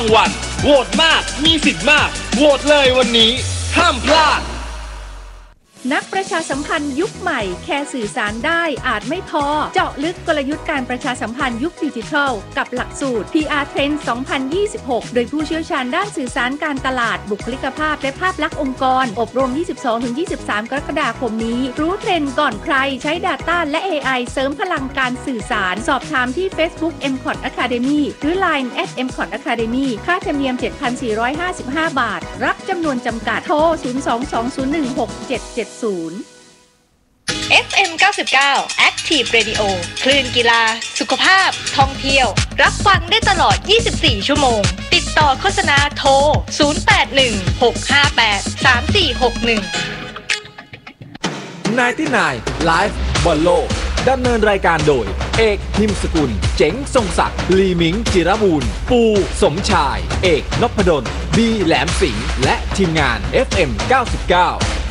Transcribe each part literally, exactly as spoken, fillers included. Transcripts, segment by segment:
วันโหวตมากมีสิทธิ์มากโหวตเลยวันนี้ห้ามพลาดนักประชาสัมพันธ์ยุคใหม่แค่สื่อสารได้อาจไม่พอเจาะลึกกลยุทธ์การประชาสัมพันธ์ยุคดิจิทัลกับหลักสูตร พี อาร์ Trend สองพันยี่สิบหก โดยผู้เชี่ยวชาญด้านสื่อสารการตลาดบุคลิกภาพและภาพลักษณ์องค์กรอบรม ยี่สิบสองถึงยี่สิบสาม กรกฎาคมนี้รู้เทรนด์ก่อนใครใช้ Data และ เอ ไอ เสริมพลังการสื่อสารสอบถามที่ Facebook เอ็ม ซี โอ ที Academy หรือ ไลน์ แอท เอ็ม ซี โอ ที Academy ค่าธรรมเนียม เจ็ดพันสี่ร้อยห้าสิบห้า บาทรับจำนวนจำกัดโทรศูนย์ สอง สอง ศูนย์ หนึ่ง หก เจ็ด เจ็ด ศูนย์เอฟ เอ็ม เก้าสิบเก้า Active Radio คลื่นกีฬาสุขภาพท่องเที่ยวรับฟังได้ตลอดยี่สิบสี่ชั่วโมงติดต่อโฆษณาโทรศูนย์ แปด หนึ่ง หก ห้า แปด สาม สี่ หก หนึ่งไนน์ตี้ไนน์ Live บอลโลกดำเนินรายการโดยเอกหิมสกุลเจ๋งทรงศักดิ์ลีมิงจิรบูรณ์ปูสมชายเอกนพดลบีแหลมสิงห์และทีมงาน เอฟ เอ็ม เก้าสิบเก้า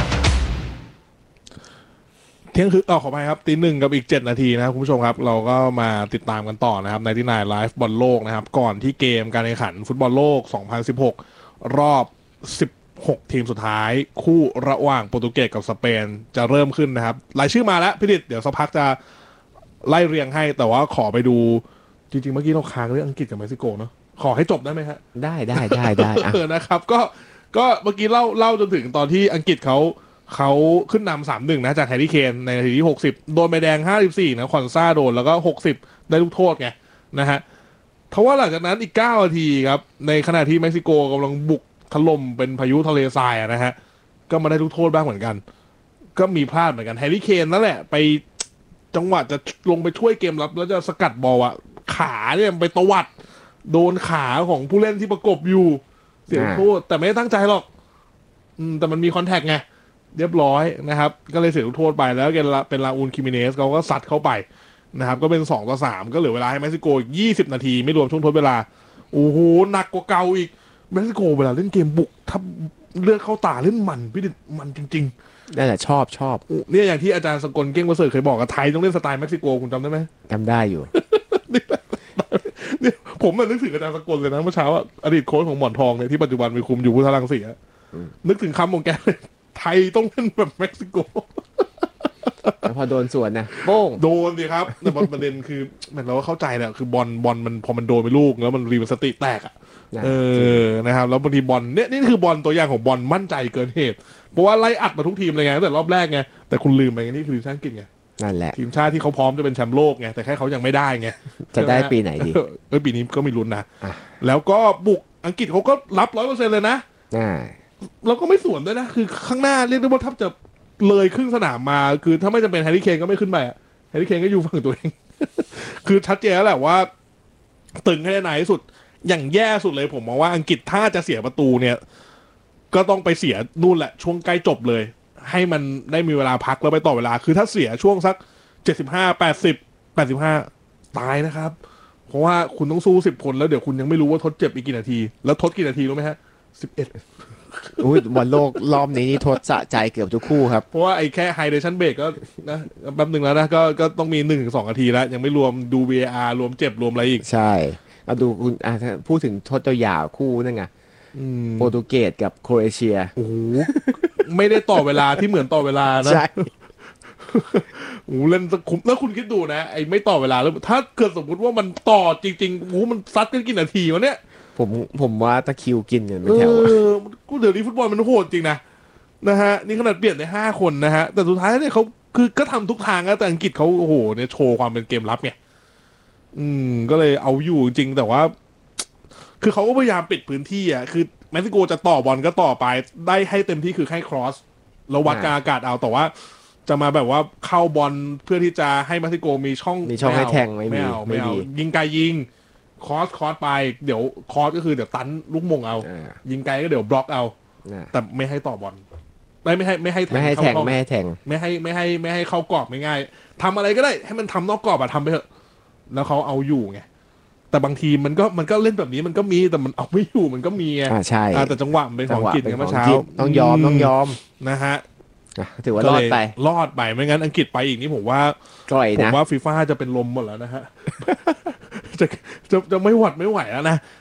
เที่ยงคืออ๋อขอไปครับตีหนึ่งกับอีกเจ็ดนาทีนะครับคุณผู้ชมครับเราก็มาติดตามกันต่อนะครับไนน์ตี้ไนน์ Live บอลโลกนะครับก่อนที่เกมการแข่งขันฟุตบอลโลกสองพันสิบหกรอบสิบหกทีมสุดท้ายคู่ระหว่างโปรตุเกสกับสเปนจะเริ่มขึ้นนะครับรายชื่อมาแล้วพี่ดิษเดี๋ยวสักพักจะไล่เรียงให้แต่ว่าขอไปดูจริงๆเมื่อกี้เราค้างเรื่องอังกฤษกับเม็กซิโกเนาะขอให้จบได้ไหมฮะได้ได้ได้ได้เออนะครับก็ก็เมื่อกี้เล่าเล่าจนถึงตอนที่อังกฤษเขาเขาขึ้นนำ สามหนึ่ง นะจากแฮร์รี่เคนในนาทีที่หกสิบโดนใบแดงห้าสิบสี่นะคอนซ่าโดนแล้วก็หกสิบได้ลูกโทษไงนะฮะเพราะว่าหลังจากนั้นอีกเก้านาทีครับในขณะที่เม็กซิโกกำลังบุกถล่มเป็นพายุทะเลทรายนะฮะก็มาได้ลูกโทษบ้างเหมือนกันก็มีพลาดเหมือนกันแฮร์รี่เคนนั่นแหละไปจังหวะจะลงไปช่วยเกมรับแล้วจะสกัดบอลอะขาเนี่ยไปตวัดโดนขาของผู้เล่นที่ประกบอยู่เสียโทษแต่ไม่ได้ตั้งใจหรอกอืมแต่มันมีคอนแทคไงเรียบร้อยนะครับก็เลยเสียลูกโทษไปแล้วเป็นลาอูนคิมิเนสเขาก็ซัดเข้าไปนะครับก็เป็นสองต่อสามก็เหลือเวลาให้เม็กซิโกอีกยี่สิบนาทีไม่รวมช่วงทดเวลาโอ้โหหนักกว่าเก่าอีกเม็กซิโกเวลาเล่นเกมบุกถ้าเลือดเข้าตาเล่นมันพี่ดิมันจริงๆนั่นแหละชอบชอบเนี่ยอย่างที่อาจารย์สกลเก้งประเสริฐเคยบอกกับไทยต้องเล่นสไตล์เม็กซิโกคุณจำได้ไหมจำได้อยู่เนี่ยผมมันนึกถึงอาจารย์สกลเลยนะเมื่อเช้าอดีตโค้ชของหมอนทองเนี่ยที่ปัจจุบันไปคุมอยู่พุทธรังสีนึกถึงคำของแกเลยไทยต้องเล่นแบบเม็กซิโกแล้วพอโดนสวนนะโป้งโดนสิครับแต่ประเด็นคือเหมือนเราก็เข้าใจแหละคือบอลบอลมันพอมันโดนไปลูกแล้วมันรีมันสติแตกอ่ะเออนะครับแล้วบางทีบอลเนี่ยนี่คือบอลตัวอย่างของบอลมั่นใจเกินเหตุเพราะว่าไล่อัดมาทุกทีมเลยไงตั้งแต่รอบแรกไงแต่คุณลืมไปไงนี่คือทีมชาติอังกฤษไงนั่นแหละทีมชาติที่เขาพร้อมจะเป็นแชมป์โลกไงแต่แค่เขายังไม่ได้ไงจะได้ปีไหนดีเออปีนี้ก็มีลุ้นนะแล้วก็บุกอังกฤษเขาก็รับร้อยเปอร์เซ็นต์เลยนะเราก็ไม่สวนด้วยนะคือข้างหน้าเรียกได้ว่าถ้าจะเลยครึ่งสนามมาคือถ้าไม่จำเป็นแฮร์รี่เคนก็ไม่ขึ้นไปอ่ะแฮร์รี่เคนก็อยู่ฝั่งตัวเอง คือชัดเจนแล้วแหละว่าตึงให้ได้นานที่สุดอย่างแย่สุดเลยผมมองว่าอังกฤษถ้าจะเสียประตูเนี่ยก็ต้องไปเสียนู่นแหละช่วงใกล้จบเลยให้มันได้มีเวลาพักแล้วไปต่อเวลาคือถ้าเสียช่วงสักเจ็ดสิบห้า แปดสิบ แปดสิบห้าตายนะครับเพราะว่าคุณต้องสู้สิบคนแล้วเดี๋ยวคุณยังไม่รู้ว่าทดเจ็บอีกกี่นาทีแล้วทดกี่นาทีรู้ไหมฮะสิบเอ็ดอุ้ยบอลโลกรอบนี้นี่ทดสะใจเกือบทุกคู่ครับเพราะว่าไอ้แค่ไฮเดชั่นเบรกก็นะแป๊บนึงแล้วนะก็ก็ต้องมี หนึ่งถึงสอง นาทีแล้วยังไม่รวมดู วี เอ อาร์ รวมเจ็บรวมอะไรอีกใช่เอาดูคุณอ่ะพูดถึงทดตัวยาวคู่นั่นไงโปรตุเกสกับโครเอเชียโอ้โหไม่ได้ต่อเวลาที่เหมือนต่อเวลานะใช่โอ้เล่นคุ้มแล้วคุณคิดดูนะไอ้ไม่ต่อเวลาแล้วถ้าเกิดสมมติว่ามันต่อจริงๆโอ้มันซัดกันกี่นาทีวะเนี่ยผมผมว่าตะคิวกินกันไม่แถวเออกูเดี๋ยวนี้ฟุตบอลมันโหดจริงนะนะฮะนี่ขนาดเปลี่ยนได้ห้าคนนะฮะแต่สุดท้ายเนี่ยเขาคือก็ทำทุกทางนะแต่อังกฤษเขาโอ้โหเนี่ยโชว์ความเป็นเกมลับไงอืมก็เลยเอาอยู่จริงแต่ว่าคือเขาก็พยายามปิดพื้นที่อ่ะคือเม็กซิโกจะต่อบอลก็ต่อไปได้ให้เต็มที่คือให้ครอสแล้ววัดกลางอากาศเอาแต่ว่าจะมาแบบว่าเข้าบอลเพื่อที่จะให้เม็กซิโกมีช่องมีช่องให้แทงไม่มีไม่เอายิงไกลยิงคอสคอสไปเดี๋ยวคอสก็คือเดี๋ยวตันลูกมงเอายิงไกลก็เดี๋ยวบล็อกเอาแต่ไม่ให้ต่อบอลไม่ไม่ให้ไม่ให้ไม่ให้แทงไม่ให้แทงไม่ให้ไม่ให้ไม่ให้เข้ากรอบง่ายๆทำอะไรก็ได้ให้มันทำนอกกรอบอะทำไปเถอะแล้วเขาเอาอยู่ไงแต่บางทีมันก็มันก็เล่นแบบนี้มันก็มีแต่มันเอาไม่อยู่มันก็มีไงอ่าใช่แต่จังหวะมันเป็นของกิจไงเมื่อเช้าต้องยอมต้องยอมนะฮะถือว่ารอดไปรอดไปไม่งั้นอังกฤษไปอีกนี่ผมว่าผมว่าฟีฟ่าจะเป็นลมหมดแล้วนะฮะจะจะจะไม่หวัดไม่ไหวแล้วนะ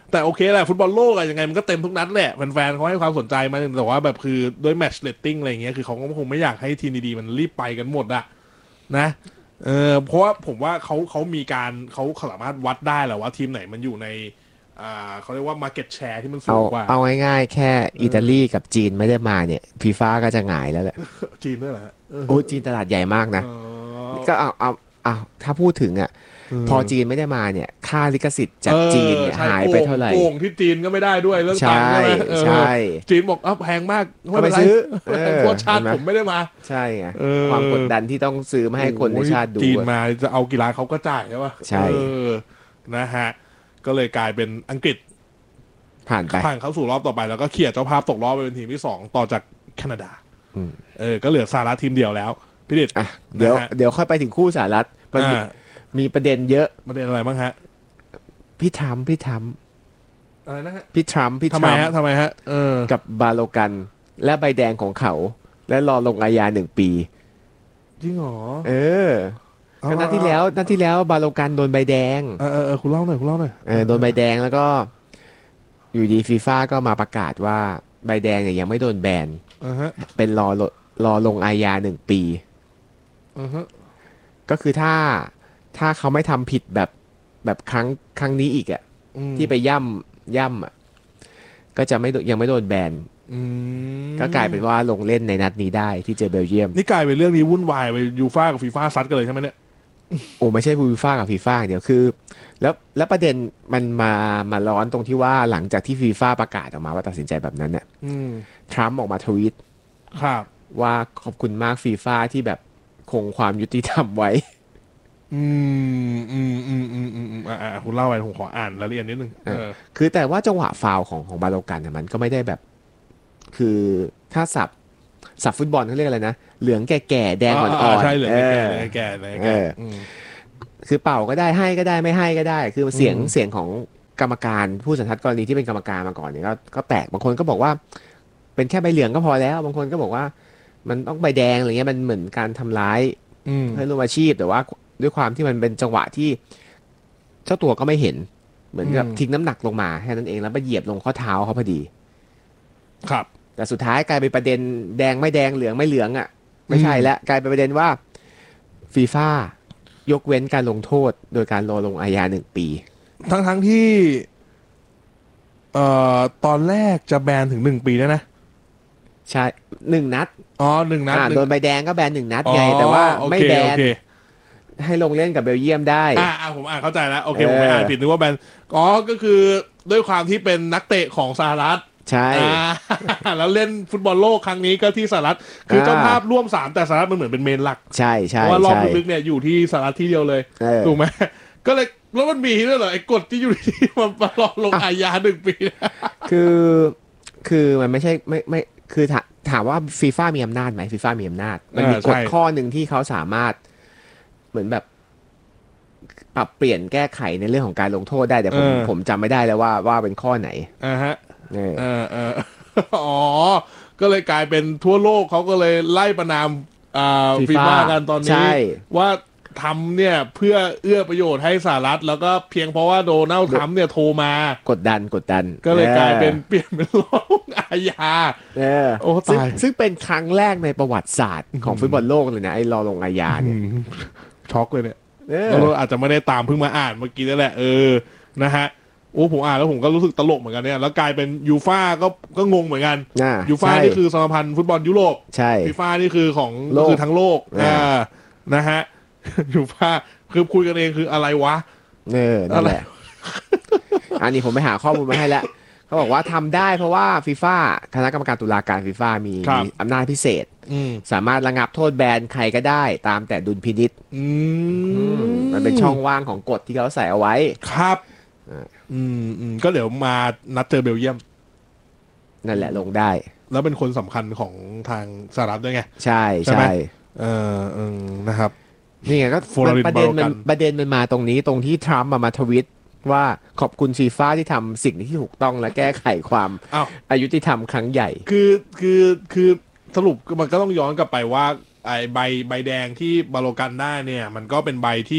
แต่โอเคแหละฟุตบอลโลกอะยังไงมันก็เต็มทุกนัดแหละแฟนๆเขาให้ความสนใจมาแต่ว่าแบบคือด้วยแมตช์เรตติ้งอะไรเงี้ยคือเขาก็คงไม่อยากให้ทีมดีๆมันรีบไปกันหมดอะนะเออเพราะว่าผมว่าเขาเขามีการเขาสามารถวัดได้แหละว่าทีมไหนมันอยู่ในอ่าเขาเรียกว่า market share ที่มันสูเอางกว่าเอาง่ายๆแค่อิตาลีกับจีนไม่ได้มาเนี่ยฟีฟ่าก็จะหงายแล้วแหละจีนด้วยเหรอฮะเออโอ้จีนตลาดใหญ่มากนะอ๋อก็เอาเอาเอาถ้าพูดถึงอ่ะอืมพอจีนไม่ได้มาเนี่ยค่าลิขสิทธิ์จากเออจีนเนี่ยใช่หายไปเท่าไหร่โอ่งที่จีนก็ไม่ได้ด้วยเรื่องตังค์ใช่ใช่ไหมเออใช่จีนบอกอ้าวแพงมากก็ไปซื้อเออเพราะชาติเห็นไหมผมไม่ได้มาใช่ไงเออความกดดันที่ต้องซื้อมาให้คนในชาติดูจีนอะมาจะเอากีฬาเขาก็จ่ายใช่ป่ะใช่เออนะฮะก็เลยกลายเป็นอังกฤษผ่านไปผ่านเข้าสู่รอบต่อไปแล้วก็เขี่ยเจ้าภาพตกรอบไปเป็นทีมที่สองต่อจากแคนาดาอืมเออก็เหลือสหรัฐทีมเดียวแล้วพี่ดิษอ่ะเดี๋ยวนะฮะเดี๋ยวค่อยไปถึงคู่สหรัฐมันมีอ่ามีประเด็นเยอะประเด็นอะไรบ้างฮะพี่ทรัมป์พี่ทรัมป์อะไรนะฮะพี่ทรัมป์พี่ทำทไมรัมฮะป์ทำไมฮะเออกับบาโลกัน และใบแดงของเขา และรอลงอาญาหนึ่งปีจริงเหรอเออก็นัดที่แล้วนัดที่แล้วบาโลกันโดนใบแดงเออเออเออคุณเล่าหน่อยคุณเล่าหน่อยเออโดนใบแดงแล้วก็ อยู่ดีฟีฟ่าก็มาประกาศว่าใบแดงเนี่ยยังไม่โดนแบนอ่าฮะเป็นรอลรอลงอาญาหนึ่งปีอ่าฮะก็คือถ้าถ้าเขาไม่ทำผิดแบบแบบครั้งครั้งนี้อีกอะอืมที่ไปย่ำย่ำอะก็จะไม่โดยังไม่โดนแบนอืมก็กลายเป็นว่าลงเล่นในนัดนี้ได้ที่เจอเบลเยียมนี่กลายเป็นเรื่องนี้วุ่นวายไปยูฟ่ากับฟีฟ่าซัดกันเลยใช่ไหมเนี่ยโอ้ไม่ใช่ฟีฟ่ากับฟีฟ่าเดี๋ยวคือ แล้วแล้วประเด็นมันมามาร้อนตรงที่ว่าหลังจากที่ฟีฟ่าประกาศออกมาว่าตัดสินใจแบบนั้นเนี่ยอืมทรัมป์ออกมาทวีตครับว่าขอบคุณมากฟีฟ่าที่แบบคงความยุติธรรมไว้อืมอืมอืมอืมอืมอืมอ่าอ่าคุณเล่าไปผมขออ่านรายละเอียดนิดนึงเออเออคือแต่ว่าจังหวะฟาวล์ของของบาโลกันเนี่ยมันก็ไม่ได้แบบ คือถ้าสับสับฟุตบอลเขาเรียกอะไรนะเหลืองแก่ๆแดงอ่อนๆใช่เหลืองเอแก่อเหลืองแก่เหลืองเอแก่ออืมคือเป่าก็ได้ให้ก็ได้ไม่ให้ก็ได้ คือเสียงอืมเสียงของกรรมการผู้สันทัดกรณีที่เป็นกรรมการมาก่อนเนี่ยก็ก็แตกบางคนก็บอกว่า เป็นแค่ใบเหลืองก็พอแล้ว บางคนก็บอกว่า มันต้องใบแดงอะไรเงี้ยมันเหมือนการทำร้ายอืมเพื่อนร่วมอาชีพแต่ว่าด้วยความที่มันเป็นจังหวะที่เจ้าตัวก็ไม่เห็น เหมือนกับอืมทิ้งน้ำหนักลงมาแค่นั้นเองแล้วไปเหยียบลงข้อเท้าเขาพอดีครับแต่สุดท้ายกลายเป็นประเด็นแดงไม่แดงเหลืองไม่เหลืองอ่ะ ไม่ใช่แล้วกลายเป็นประเด็นว่าฟีฟ่ายกเว้นการลงโทษ โดยการรอลงอาญาหนึ่งปีทั้งทั้งที่ เอ่อตอนแรกจะแบนถึงหนึ่งปีแล้วนะใช่หนึ่งนัดอ๋อหนึ่งนัดอ่าหนึ่งโดนใบแดงก็แบนหนึ่งนัดอ๋อไง แต่ว่าโอเคไม่แบนโอเคให้ลงเล่นกับเบลเยียมได้อ่าอ่าผมอ่านเข้าใจแล้วโอเคเออผมไม่อ่านผิดนึกว่าแบนอ๋อก็คือด้วยความที่เป็นนักเตะของสหรัฐใช่อ่า แล้วเล่นฟุตบอลโลกครั้งนี้ก็ที่สหรัฐคือเจ้าภาพร่วมสามแต่สหรัฐมันเหมือนเป็นเมนหลักใช่เพใช่ราะว่ารอบใช่ลึกๆเนี่ยอยู่ที่สหรัฐที่เดียวเลยเออถูกไหมก็เลยแล้วมันมีด้วยเหรอไอ้กฎที่อยู่ที่มันมารอลงอาญาหนึ่งปีนะคือคือมันไม่ใช่ไม่ไม่คือถาถามว่าฟีฟ่ามีอำนาจไหมฟีฟ่ามีอำนาจ มันมีกฎข้อหนึ่งที่เขาสามารถเหมือนแบบปรับเปลี่ยนแก้ไขในเรื่องของการลงโทษได้แต่ผมผมจำไม่ได้แล้วว่าว่าเป็นข้อไหนอ่าฮะเออเออเออ อ๋อ ก็เลยกลายเป็นทั่วโลกเขาก็เลยไล่ประนามอ่าฟีฟ่ากันตอนใช่นี้ ว่าทำเนี่ยเพื่อเอื้อประโยชน์ให้สหรัฐ แล้วก็เพียงเพราะว่าโดนัลด์ทรัมป์เนี่ยโทรมากดดันกดดันก็เลยกลายเป็นออเปลี่ยนเป็นลงอาญาเออโอ้ซึ่งตายซึ่งเป็นครั้งแรกในประวัติศาสตร์ของฟุตบอลโลกเลยนะไอ้รอลงอาญาอืเนี่ยมช็อกเลยเนี่ยเออเราอาจจะไม่ได้ตามเพิ่งมาอ่านเมื่อกี้นั่นแหละเออนะฮะโอ้ผมอ่านแล้วผมก็รู้สึกตลกเหมือนกันเนี่ยแล้วกลายเป็นยูฟ่าก็ก็งงเหมือนกันอ่ายูฟ่าใช่นี่คือสมาพันธ์ฟุตบอลยุโรปใช่ฟีฟ่านี่คือของโลกคือทั้งโลกอ่าอ่านะฮะ ยูฟ่าคือคุยกันเองคืออะไรวะเออนั่นแหละ อันนี้ผมไปหาข้อมูลมาให้แล้วเขาบอกว่าทำได้เพราะว่าฟีฟ่าคณะกรรมการตุลาการฟีฟ่ามีครับมีอำนาจพิเศษอืมสามารถระงับโทษแบนใครก็ได้ตามแต่ดุลพินิษอืมมันเป็นช่องว่างของกฎที่เขาใส่เอาไว้ครับอ่าอืมอืมก็เดี๋ยวมานัดเจอเบลเยียมนั่นแหละลงได้แล้วเป็นคนสำคัญของทางสหรัฐด้วยไงใช่ใช่ไหมใช่เออเออนะครับนี่ไงก็ฟลอริดประเด็นมันบาโลกันประเด็นมันมาตรงนี้ตรงที่ทรัมป์มามาทวิตว่าขอบคุณฟีฟ่าที่ทำสิ่งที่ถูกต้องและแก้ไขความอ้าวอายุติธรรมครั้งใหญ่คือคือคือสรุปมันก็ต้องย้อนกลับไปว่าไอ้ใบใบแดงที่บาโลกันได้เนี่ย มันก็เป็นใบที่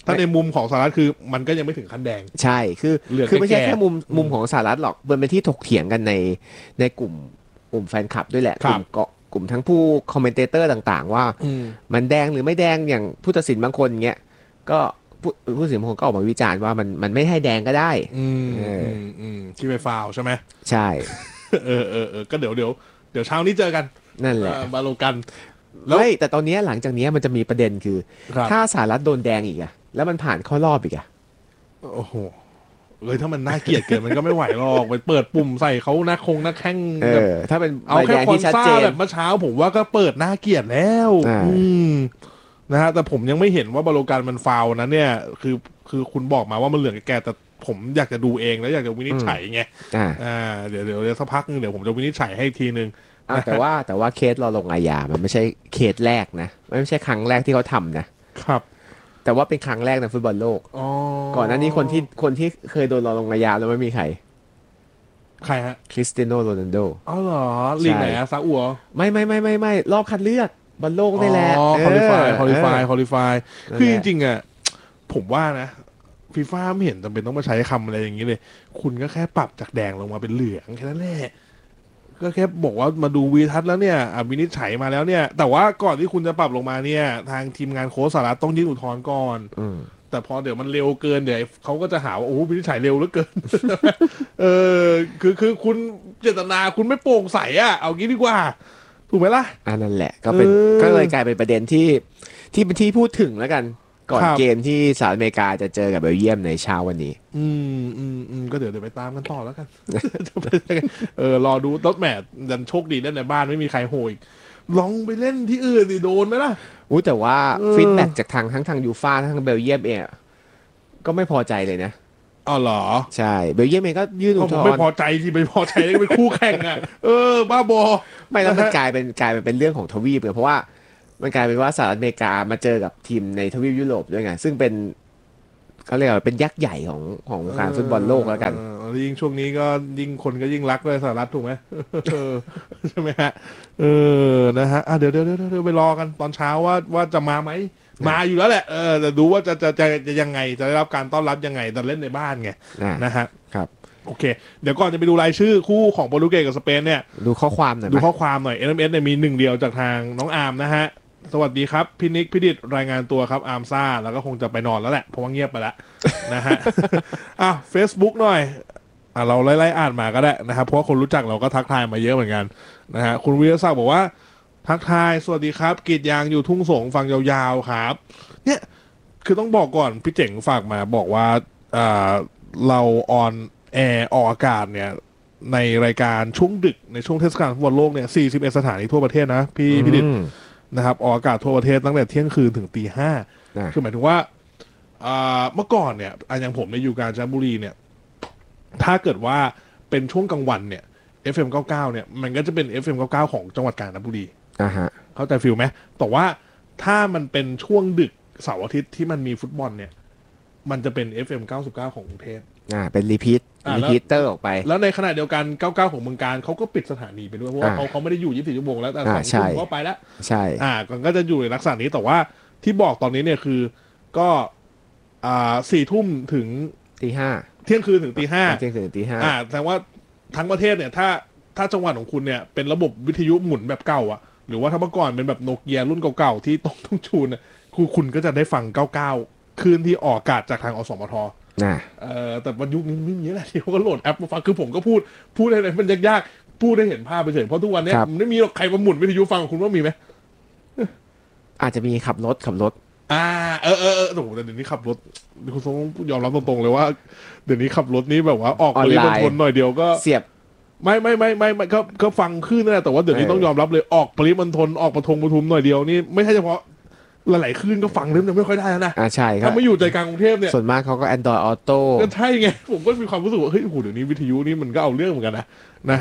ถ้าในมุมของสหรัฐคือมันก็ยังไม่ถึงขั้นแดงใช่คือคือไม่ใช่แค่มุมมุมของสหรัฐหรอกมันเป็นที่ถกเถียงกันในในกลุ่มกลุ่มแฟนคลับด้วยแหละกลุ่มเกาะกลุ่มทั้งผู้คอมเมนเตอร์ต่างๆว่ามันแดงหรือไม่แดงอย่างผู้ตัดสินบางคนเงี้ยก็ผู้ผู้ตัดสินบางคนก็ออกมาวิจารณ์ว่ามันมันไม่ให้แดงก็ได้อืมอืมที่ไปฟาวใช่ไหมใช่เออเออเออก็เดี๋ยวเดี๋ยวเดี๋ยวเช้านี้เจอกันนั่นแหละบาโลกันแล้วแต่ตอนนี้หลังจากนี้มันจะมีประเด็นคือถ้าสหรัฐโดนแดงอีกอะแล้วมันผ่านเข้ารอบอีกอะโอ้โหเลยถ้ามันน่าเกลียดเกินมันก็ไม่ไหวหรอกไปเปิดปุ่มใส่เขาหน้าคงหน้าแข้งเออถ้าเป็นเอาแค่คอนซ่าแบบเมื่อเช้าผมว่าก็เปิดหน้าเกลียดแล้วอืมนะฮะแต่ผมยังไม่เห็นว่าบาโลกันมันฟาวนั้นเนี่ยคือคือคุณบอกมาว่ามันเหลืองแก่แต่ผมอยากจะดูเองแล้วอยากจะวินิจฉัยไงอ่าเดี๋ยวเดี๋ยวเดี๋ยวสักพักนึงเดี๋ยวผมจะวินิจฉัยให้ทีนึงแต่ว่าแต่ว่าเคสเราลงอาญามันไม่ใช่เคสแรกนะไม่ใช่ครั้งแรกที่เขาทำนะครับแต่ว่าเป็นครั้งแรกในฟุตบอลโลกก่อนหน้านี้คนที่คนที่เคยโดนรอลงอาญาแล้วไม่มีใครใครฮะคริสเตียโนโรนัลโดอ๋อเหรอลีกไหนอะซาอุเหรอไม่ไม่ไม่ไม่ไม่รอบคัดเลือกบอลโลกนี่แหละคอลิฟายคอลิฟายคอลิฟายคือจริงๆอะผมว่านะฟีฟ่าไม่เห็นจำเป็นต้องมาใช้คำอะไรอย่างนี้เลยคุณก็แค่ปรับจากแดงลงมาเป็นเหลืองแค่นั้นแหละก็แค่บอกว่ามาดูวีทัศน์แล้วเนี่ยวินิจฉัยมาแล้วเนี่ยแต่ว่าก่อนที่คุณจะปรับลงมาเนี่ยทางทีมงานโค้ชสหรัฐต้องยื่นอุทธรณ์ก่อนแต่พอเดี๋ยวมันเร็วเกินเดี๋ยวเขาก็จะหาว่าโอ้วินิจฉัยเร็วเหลือเกินเออคือคือคุณเจตนาคุณไม่โปร่งใสอ่ะเอางี้ดีกว่าถูกไหมล่ะอันนั่นแหละก็เป็นก็เลยกลายเป็นประเด็นที่ที่เป็นที่พูดถึงแล้วกันก่อนเกมที่สหรัฐอเมริกาจะเจอกับเบลเยียมในเช้าวันนี้อืมอืมอืมก็เดี๋ยวเดี๋ยวไปตามกันต่อแล้วกันเออรอดูรถแมทดันโชคดีเล่นในบ้านไม่มีใครโหยลองไปเล่นที่อื่นดิโดนไหมล่ะอู้แต่ว่าฟีดแบ็กจากทางทั้งทางยูฟ่าทั้งเบลเยียมเองก็ไม่พอใจเลยนะอ๋อเหรอใช่เบลเยียมเองก็ยื่นอุทธรณ์ไม่พอใจที่ไม่พอใจเป็นคู่แข่งอ่ะเออบ้าบอไม่แล้วมันกลายเป็นกลายเป็นเรื่องของทวีปเลยเพราะว่ามันกลายเป็นว่าสหรัฐอเมริกามาเจอกับทีมในทวีปยุโรปด้วยไงซึ่งเป็นเขาเรียกว่าเป็นยักษ์ใหญ่ของของการฟุตบอลโลกแล้วกันยิ่งช่วงนี้ก็ยิ่งคนก็ยิ่งรักด้วยสหรัฐถูกไหมใช่ไหมฮะเออนะฮะเดี๋ยวเดี๋ยวเดี๋ยวไปรอกันตอนเช้าว่าว่าจะมาไหมมาอยู่แล้วแหละเออแต่ดูว่าจะจะจะจะยังไงจะได้รับการต้อนรับยังไงตอนเล่นในบ้านไงนะฮะครับโอเคเดี๋ยวก่อนจะไปดูรายชื่อคู่ของโปรตุเกสกับสเปนเนี่ยดูข้อความหน่อยดูข้อความหน่อย เอ็ม เอส เนี่ยมีหนึ่งเดียวจากทางน้องอาร์มนะฮะสวัสดีครับพี่นิกพี่ดิษรายงานตัวครับอาร์มซ่าแล้วก็คงจะไปนอนแล้วแหละเพราะว่าเงียบไปแล้วนะฮะอ่ะ Facebook หน่อยอ่ะเราไล่ๆอ่านมาก็ได้นะครับเพราะว่าคนรู้จักเราก็ทักทายมาเยอะเหมือนกันนะฮะคุณวิรศักดิ์บอกว่าทักทายสวัสดีครับกรีดยางอยู่ทุ่งสงฟังยาวๆครับเนี่ยคือต้องบอกก่อนพี่เจ๋งฝากมาบอกว่าอ่าเราออนแอร์ออกอากาศเนี่ยในรายการช่วงดึกในช่วงเทศกาลฟุตบอลโลกเนี่ยสี่สิบเอ็ดสถานีทั่วประเทศนะพี่พี่ดิษนะครับออกอากาศทั่วประเทศตั้งแต่เที่ยงคืนถึงตีห้าคือหมายถึงว่าเมื่อก่อนเนี่ยอย่างผมในอยู่กาญจนบุรีเนี่ยถ้าเกิดว่าเป็นช่วงกลางวันเนี่ย เอฟ เอ็ม เก้าสิบเก้าเนี่ยมันก็จะเป็น เอฟ เอ็ม เก้าสิบเก้าของจังหวัดกาญจนบุรีอ่าฮะเข้าใจฟิลไหมแต่ว่าถ้ามันเป็นช่วงดึกเสาร์อาทิตย์ที่มันมีฟุตบอลเนี่ยมันจะเป็น เอฟ เอ็ม เก้าสิบเก้าของกรุงเทพอ่าเป็นรีพีทรีพีเตอร์ออกไปแล้วในขณะเดียวกันเก้าสิบเก้าของเมืองการเขาก็ปิดสถานีไปด้วยเพราะว่าเขาเขาไม่ได้อยู่ยี่สิบสี่ชั่วโมงแล้วแต่สองทุ่มก็ไปแล้วใช่อ่าก็จะอยู่ในลักษณะนี้แต่ว่าที่บอกตอนนี้เนี่ยคือก็อ่าสี่ทุ่มถึงตีห้าเที่ยงคืนถึงตีห้าเที่ยงคืนถึงตีห้าอ่าแสดงว่าทั้งประเทศเนี่ยถ้าถ้าจังหวัดของคุณเนี่ยเป็นระบบวิทยุหมุนแบบเก่าอ่ะหรือว่าถ้าเมื่อก่อนเป็นแบบโนเกียรุ่นเก่าๆที่ต้องต้องชูนอ่ะคือคุณก็จะได้ฟังเก้าสิบเก้าคืนที่ออกอากาศจากทางอสมทนะเอ่อแต่วันยุคนี้ไม่มีแหละที่เขาก็โหลดแอปมาฟังคือผมก็พูดพูดอะไรมันยากๆพูดได้เห็นภาพไปเฉยเพราะทุกวันนี้มันไม่มีหรอกใครมาหมุนวิทยุฟังคุณว่ามีไหมอาจจะมีขับรถขับรถอ่าเออเออเออโอ้โหแต่เดี๋ยวนี้ขับรถคุณต้องยอมรับตรงๆเลยว่าเดี๋ยวนี้ขับรถนี้แบบว่าออกปริมณฑลหน่อยเดียวก็เสียบไม่ไม่ไม่ไม่ไม่ก็ก็ฟังขึ้นนั่นแหละแต่ว่าเดี๋ยวนี้ต้องยอมรับเลยออกปริมณฑลออกปทุมปทุมหน่อยเดียวนี่ไม่ใช่เฉพาะหลายๆคลื่นก็ฟังเริ่มยังไม่ค่อยได้แล้วนะอ่าใช่ครับถ้าไม่อยู่ใจกลางกรุงเทพเนี่ยส่วนมากเขาก็ Android Auto ก็ใช่ไงผมก็มีความรู้สึกว่าเฮ้ยโหเดี๋ยวนี้วิทยุนี่มันก็เอาเรื่องเหมือนกันนะนะฮะ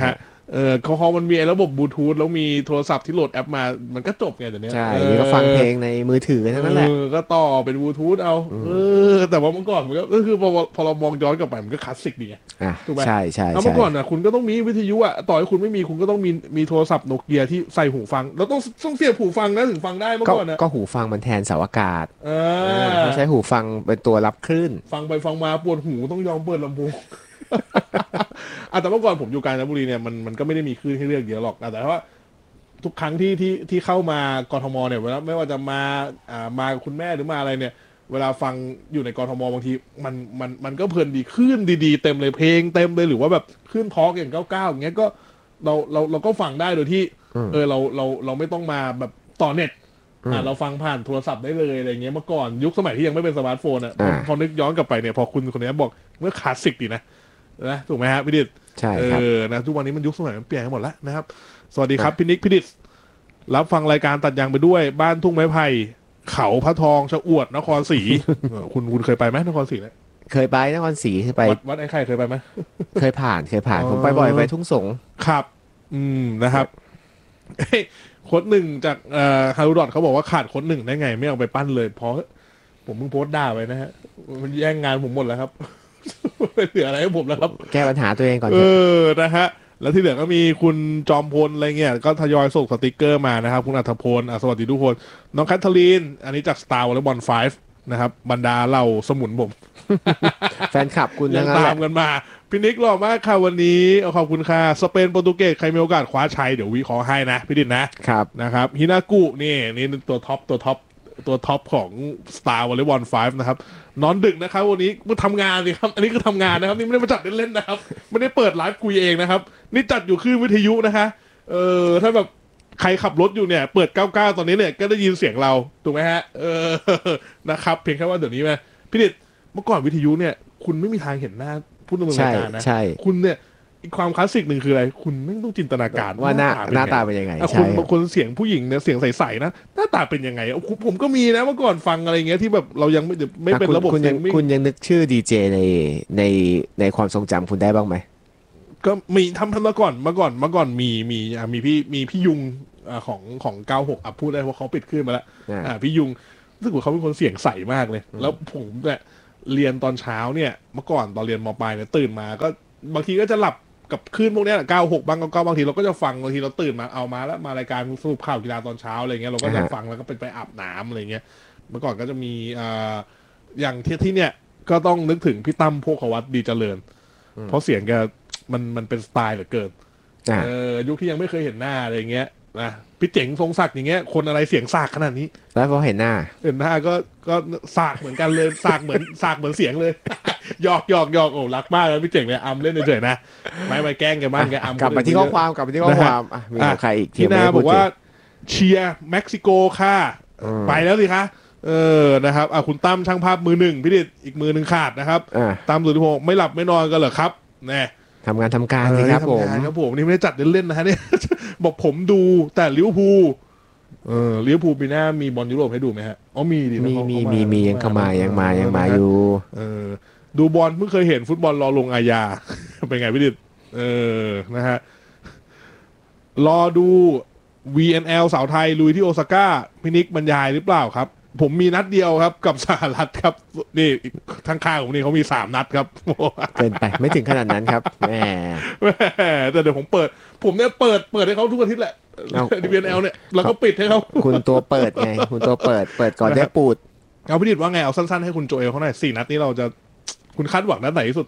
เออพอมันมีระบบบลูทูธแล้วมีโทรศัพท์ที่โหลดแอปมามันก็จบไงเดี๋ยวนี้ใช่ก็ฟังเพลงในมือถือเท่านั้นแหละก็ต่อเป็นบลูทูธเอาเออแต่ว่าเมื่อก่อนมันก็คือพอพอเรามองย้อนกลับไปมันก็คลาสสิกดีไงถูกไหมใช่ใช่เมื่อก่อนน่ะคุณก็ต้องมีวิทยุอ่ะต่อให้คุณไม่มีคุณก็ต้องมีมีโทรศัพท์โนเกียที่ใส่หูฟังแล้วต้องต้องเสียบหูฟังนะถึงฟังได้เมื่อก่อนนะก็หูฟังมันแทนเสาอากาศเออเขาใช้หูฟังเป็นตัวรับคลื่นฟังไปฟังมาปวดหูต้องยอมเปิดลำโพงอ่ะแต่เมื่อก่อนผมอยู่กาญจนบุรีเนี่ยมันมันก็ไม่ได้มีคลื่นให้เลือกเยอะหรอกแต่ว่าทุกครั้งที่ที่ที่เข้ามากทมเนี่ยเวลาไม่ว่าจะมาอ่ามาคุณแม่หรือมาอะไรเนี่ยเวลาฟังอยู่ในกทมบางทีมันมันมันก็เพลินดีคลื่นดีๆเต็มเลยเพลงเต็มเลยหรือว่าแบบคลื่นทอล์กอย่างเก้าเก้าอย่างเงี้ยก็เราเราเราก็ฟังได้โดยที่เออเราเราเราไม่ต้องมาแบบต่อเน็ตอ่าเราฟังผ่านโทรศัพท์ได้เลยอะไรเงี้ยเมื่อก่อนยุคสมัยที่ยังไม่เป็นสมาร์ทโฟนอ่ะพอนึกย้อนกลับไปเนี่ยพอคุณคนนี้บอกเมื่อคลาสสิกดีนะนะถูกไหมฮะพี่ดิษใช่ครับเออนะทุกวันนี้มันยุคสมัยมันเปลี่ยนไปหมดแล้วนะครับสวัสดีครับพี่นิกพี่ดิษรับฟังรายการตัดยางไปด้วยบ้านทุ่งไม้ไผ่เขาพระทองชะอวดนครศรีคุณคุณเคยไปไหมนครศรีเนี่ยเคยไปนครศรีเคยไปวัดไอ้ไข่เคยไปไหมเคยผ่านเคยผ่านผมไปบ่อยไปทุ่งสงครับ อืมนะครับโค้ดหนึ่งจากเอ่อฮารุดอทเขาบอกว่าขาดโค้ดหนึ่งได้ไงไม่เอาไปปั้นเลยเพราะผมเพิ่งโพสต์ด่าไปนะฮะมันแย่งงานผมหมดแล้วครับไม่เหลืออะไรให้ผมแล้วครับแก้ปัญหาตัวเองก่อนเออนะฮะแล้วที่เหลือก็มีคุณจอมพลอะไรเงี้ยก็ทยอยส่งสติกเกอร์มานะครับคุณอัธพลสวัสดีทุกคนน้องแคทเธอรีนอันนี้จาก Star Volleyball ไฟว์นะครับบรรดาเหล่าสมุนผมแฟนคลับคุณยังตามกันมาพี่นิกหล่อมากค่ะวันนี้ขอบคุณค่ะสเปนโปรตุเกสใครมีโอกาสคว้าชัยเดี๋ยววิเคราะห์ให้นะพี่ดินนะครับนะครับฮินากุนี่นี่ตัวท็อปตัวท็อปตัวท็อปของ Star Volleyball ไฟว์นะครับนอนดึกนะครับวันนี้มาทำงานสิครับอันนี้คือทำงานนะครับนี่ไม่ได้มาจัดเล่นๆนะครับไม่ได้เปิดไลฟ์คุยเองนะครับนี่จัดอยู่คลื่นวิทยุนะคะเออถ้าแบบใครขับรถอยู่เนี่ยเปิดเก้าเก้าตอนนี้เนี่ยก็ได้ยินเสียงเราถูกไหมฮะเออนะครับเพียงแค่ว่าเดี๋ยวนี้ไหมพี่ดิษเมื่อก่อนวิทยุเนี่ยคุณไม่มีทางเห็นหน้าผู้ดำเนินรายการนะคุณเนี่ยอีกความคลาสสิกหนึ่งคืออะไรคุณไม่ต้องจินตนาการว่าหน้าหน้าตาเป็นยังไงคุณบางคนเสียงผู้หญิงเนี่ยเสียงใสๆนะหน้าตาเป็นยังไงผมก็มีนะเมื่อก่อนฟังอะไรเงี้ยที่แบบเรายังไม่ไม่เป็นระบบเสียงคุณยังนึกชื่อดีเจในในในความทรงจำคุณได้บ้างไหมก็มีทำทำมาก่อนเมื่อก่อนเมื่อก่อนมีมีมีพี่มีพี่ยุงของของเก้าหกอ่ะพูดได้เพราะเขาปิดขึ้นมาแล้วอ่าพี่ยุงรู้สึกว่าเขาเป็นคนเสียงใสมากเลยแล้วผมเนี่ยเรียนตอนเช้าเนี่ยเมื่อก่อนตอนเรียนม.ปลายเนี่ยตื่นมาก็บางทีก็จะหลับกับคลื่นพวกนี้แหละเก้าหกบางก็บางทีเราก็จะฟังบางทีเราตื่นมาเอามาแล้วมารายการสรุปข่าวกีฬาตอนเช้าอะไรเงี้ยเราก็จะฟังแล้วก็เป็นไปอาบน้ำอะไรเงี้ยเมื่อก่อนก็จะมีอ่าอย่างที่ที่เนี่ยก็ต้องนึกถึงพี่ตั้มโภควัตรดีเจริญเพราะเสียงแกมันมันเป็นสไตล์เหลือเกินเออยุคที่ยังไม่เคยเห็นหน้าอะไรเงี้ยนะพี่เจ๋งทรงศักดิ์อย่างเงี้ยคนอะไรเสียงสากขนาดนี้แล้วพอเห็นหน้าเห็นหน้าก็ก็สากเหมือนกันเลยสากเหมือนสากเหมือนเสียงเลยหยอกหยอกหยอกโอ้รักมากเลยพี่เจ๋งเนี่ยอัมเล่นเฉยๆนะไม่ไปแกล้งแกบ้างแกอัมกลับมาที่ข้อความกลับมาที่ข้อความมีใครอีกที่นาบอกว่าเชียร์เม็กซิโกค่ะไปแล้วสิคะเออนะครับอ่ะคุณตั้มช่างภาพมือหนึ่งพี่ดิษอีกมือหนึ่งขาดนะครับตั้มสุริพงศ์ไม่หลับไม่นอนกันเหรอครับแน่ทำงานทำการสิครับผมครับผมนี่ไม่ได้จัดเล่นๆนะฮะเนี่ยบอกผมดูแต่ลิเวอร์พูลเออลิเวอร์พูลปีหน้ามีบอลยุโรปให้ดูไหมฮะอ๋อมีดิมีมีมีมียังเข้ามายังมายังมาอยู่เออดูบอลเพิ่งเคยเห็นฟุตบอลรอลงอาญาเป็นไงพี่ดิษเออนะฮะรอดู วี เอ็น แอล สาวไทยลุยที่โอซาก้าพินิกบรรยายหรือเปล่าครับผมมีนัดเดียวครับกับสหรัฐครับนี่ทางข้างผมนี่เขามีสามนัดครับเกินไปไม่ถึงขนาดนั้นครับแหมแต่เดี๋ยวผมเปิดผมเนี่ยเปิดเปิดให้เขาทุกอาทิตย์แหละ ดี วี เอ็น แอล เนี่ยแล้วก็ปิดให้เขาคุณตัวเปิดไงคุณตัวเปิดเปิดก่อนได้ปูดเอาพี่ดิษว่าไงเอาสั้นๆให้คุณโจเอลเขาหน่อยสี่นัดนี้เราจะคุณคาดหวังนัดไหนที่สุด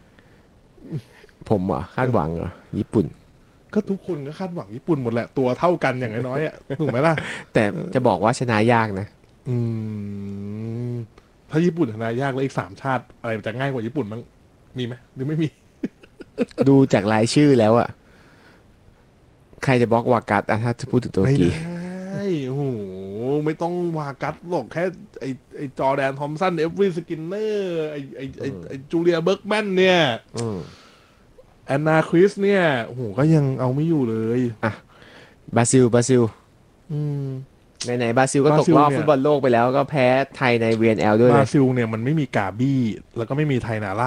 ผมอ่ะคาดหวังเหรอญี่ปุ่นก็ทุกคนก็คาดหวังญี่ปุ่นหมดแหละตัวเท่ากันอย่างน้อยๆอ่ะถูกไหมล่ะแต่จะบอกว่าชนะยากนะอืมถ้าญี่ปุ่นชนะยากแล้วอีกสามชาติอะไรจะง่ายกว่าญี่ปุ่นมั้งมีไหมหรือไม่มีดูจากรายชื่อแล้วอ่ะใครจะบล็อกวากัสอ่ะถ้าจะพูดถึงตัวกีไม่ได้โอ้โหไม่ต้องวากัสหรอกแค่ไอไอจอร์แดนทอมสันเอฟวีสกินเนอร์ไอไอไอไอจูเลียเบิร์กแมนเนี่ยแอนนาคริสเนี่ยโอ้โหก็ยังเอาไม่อยู่เลยอ่ะบราซิลบราซิลอืมไหนๆบราซิลก็ตกรอบฟุตบอลโลกไปแล้วก็แพ้ไทยใน วี เอ็น แอล ด้วยบราซิลเนี่ยมันไม่มีกาบี้แล้วก็ไม่มีไทนาร่า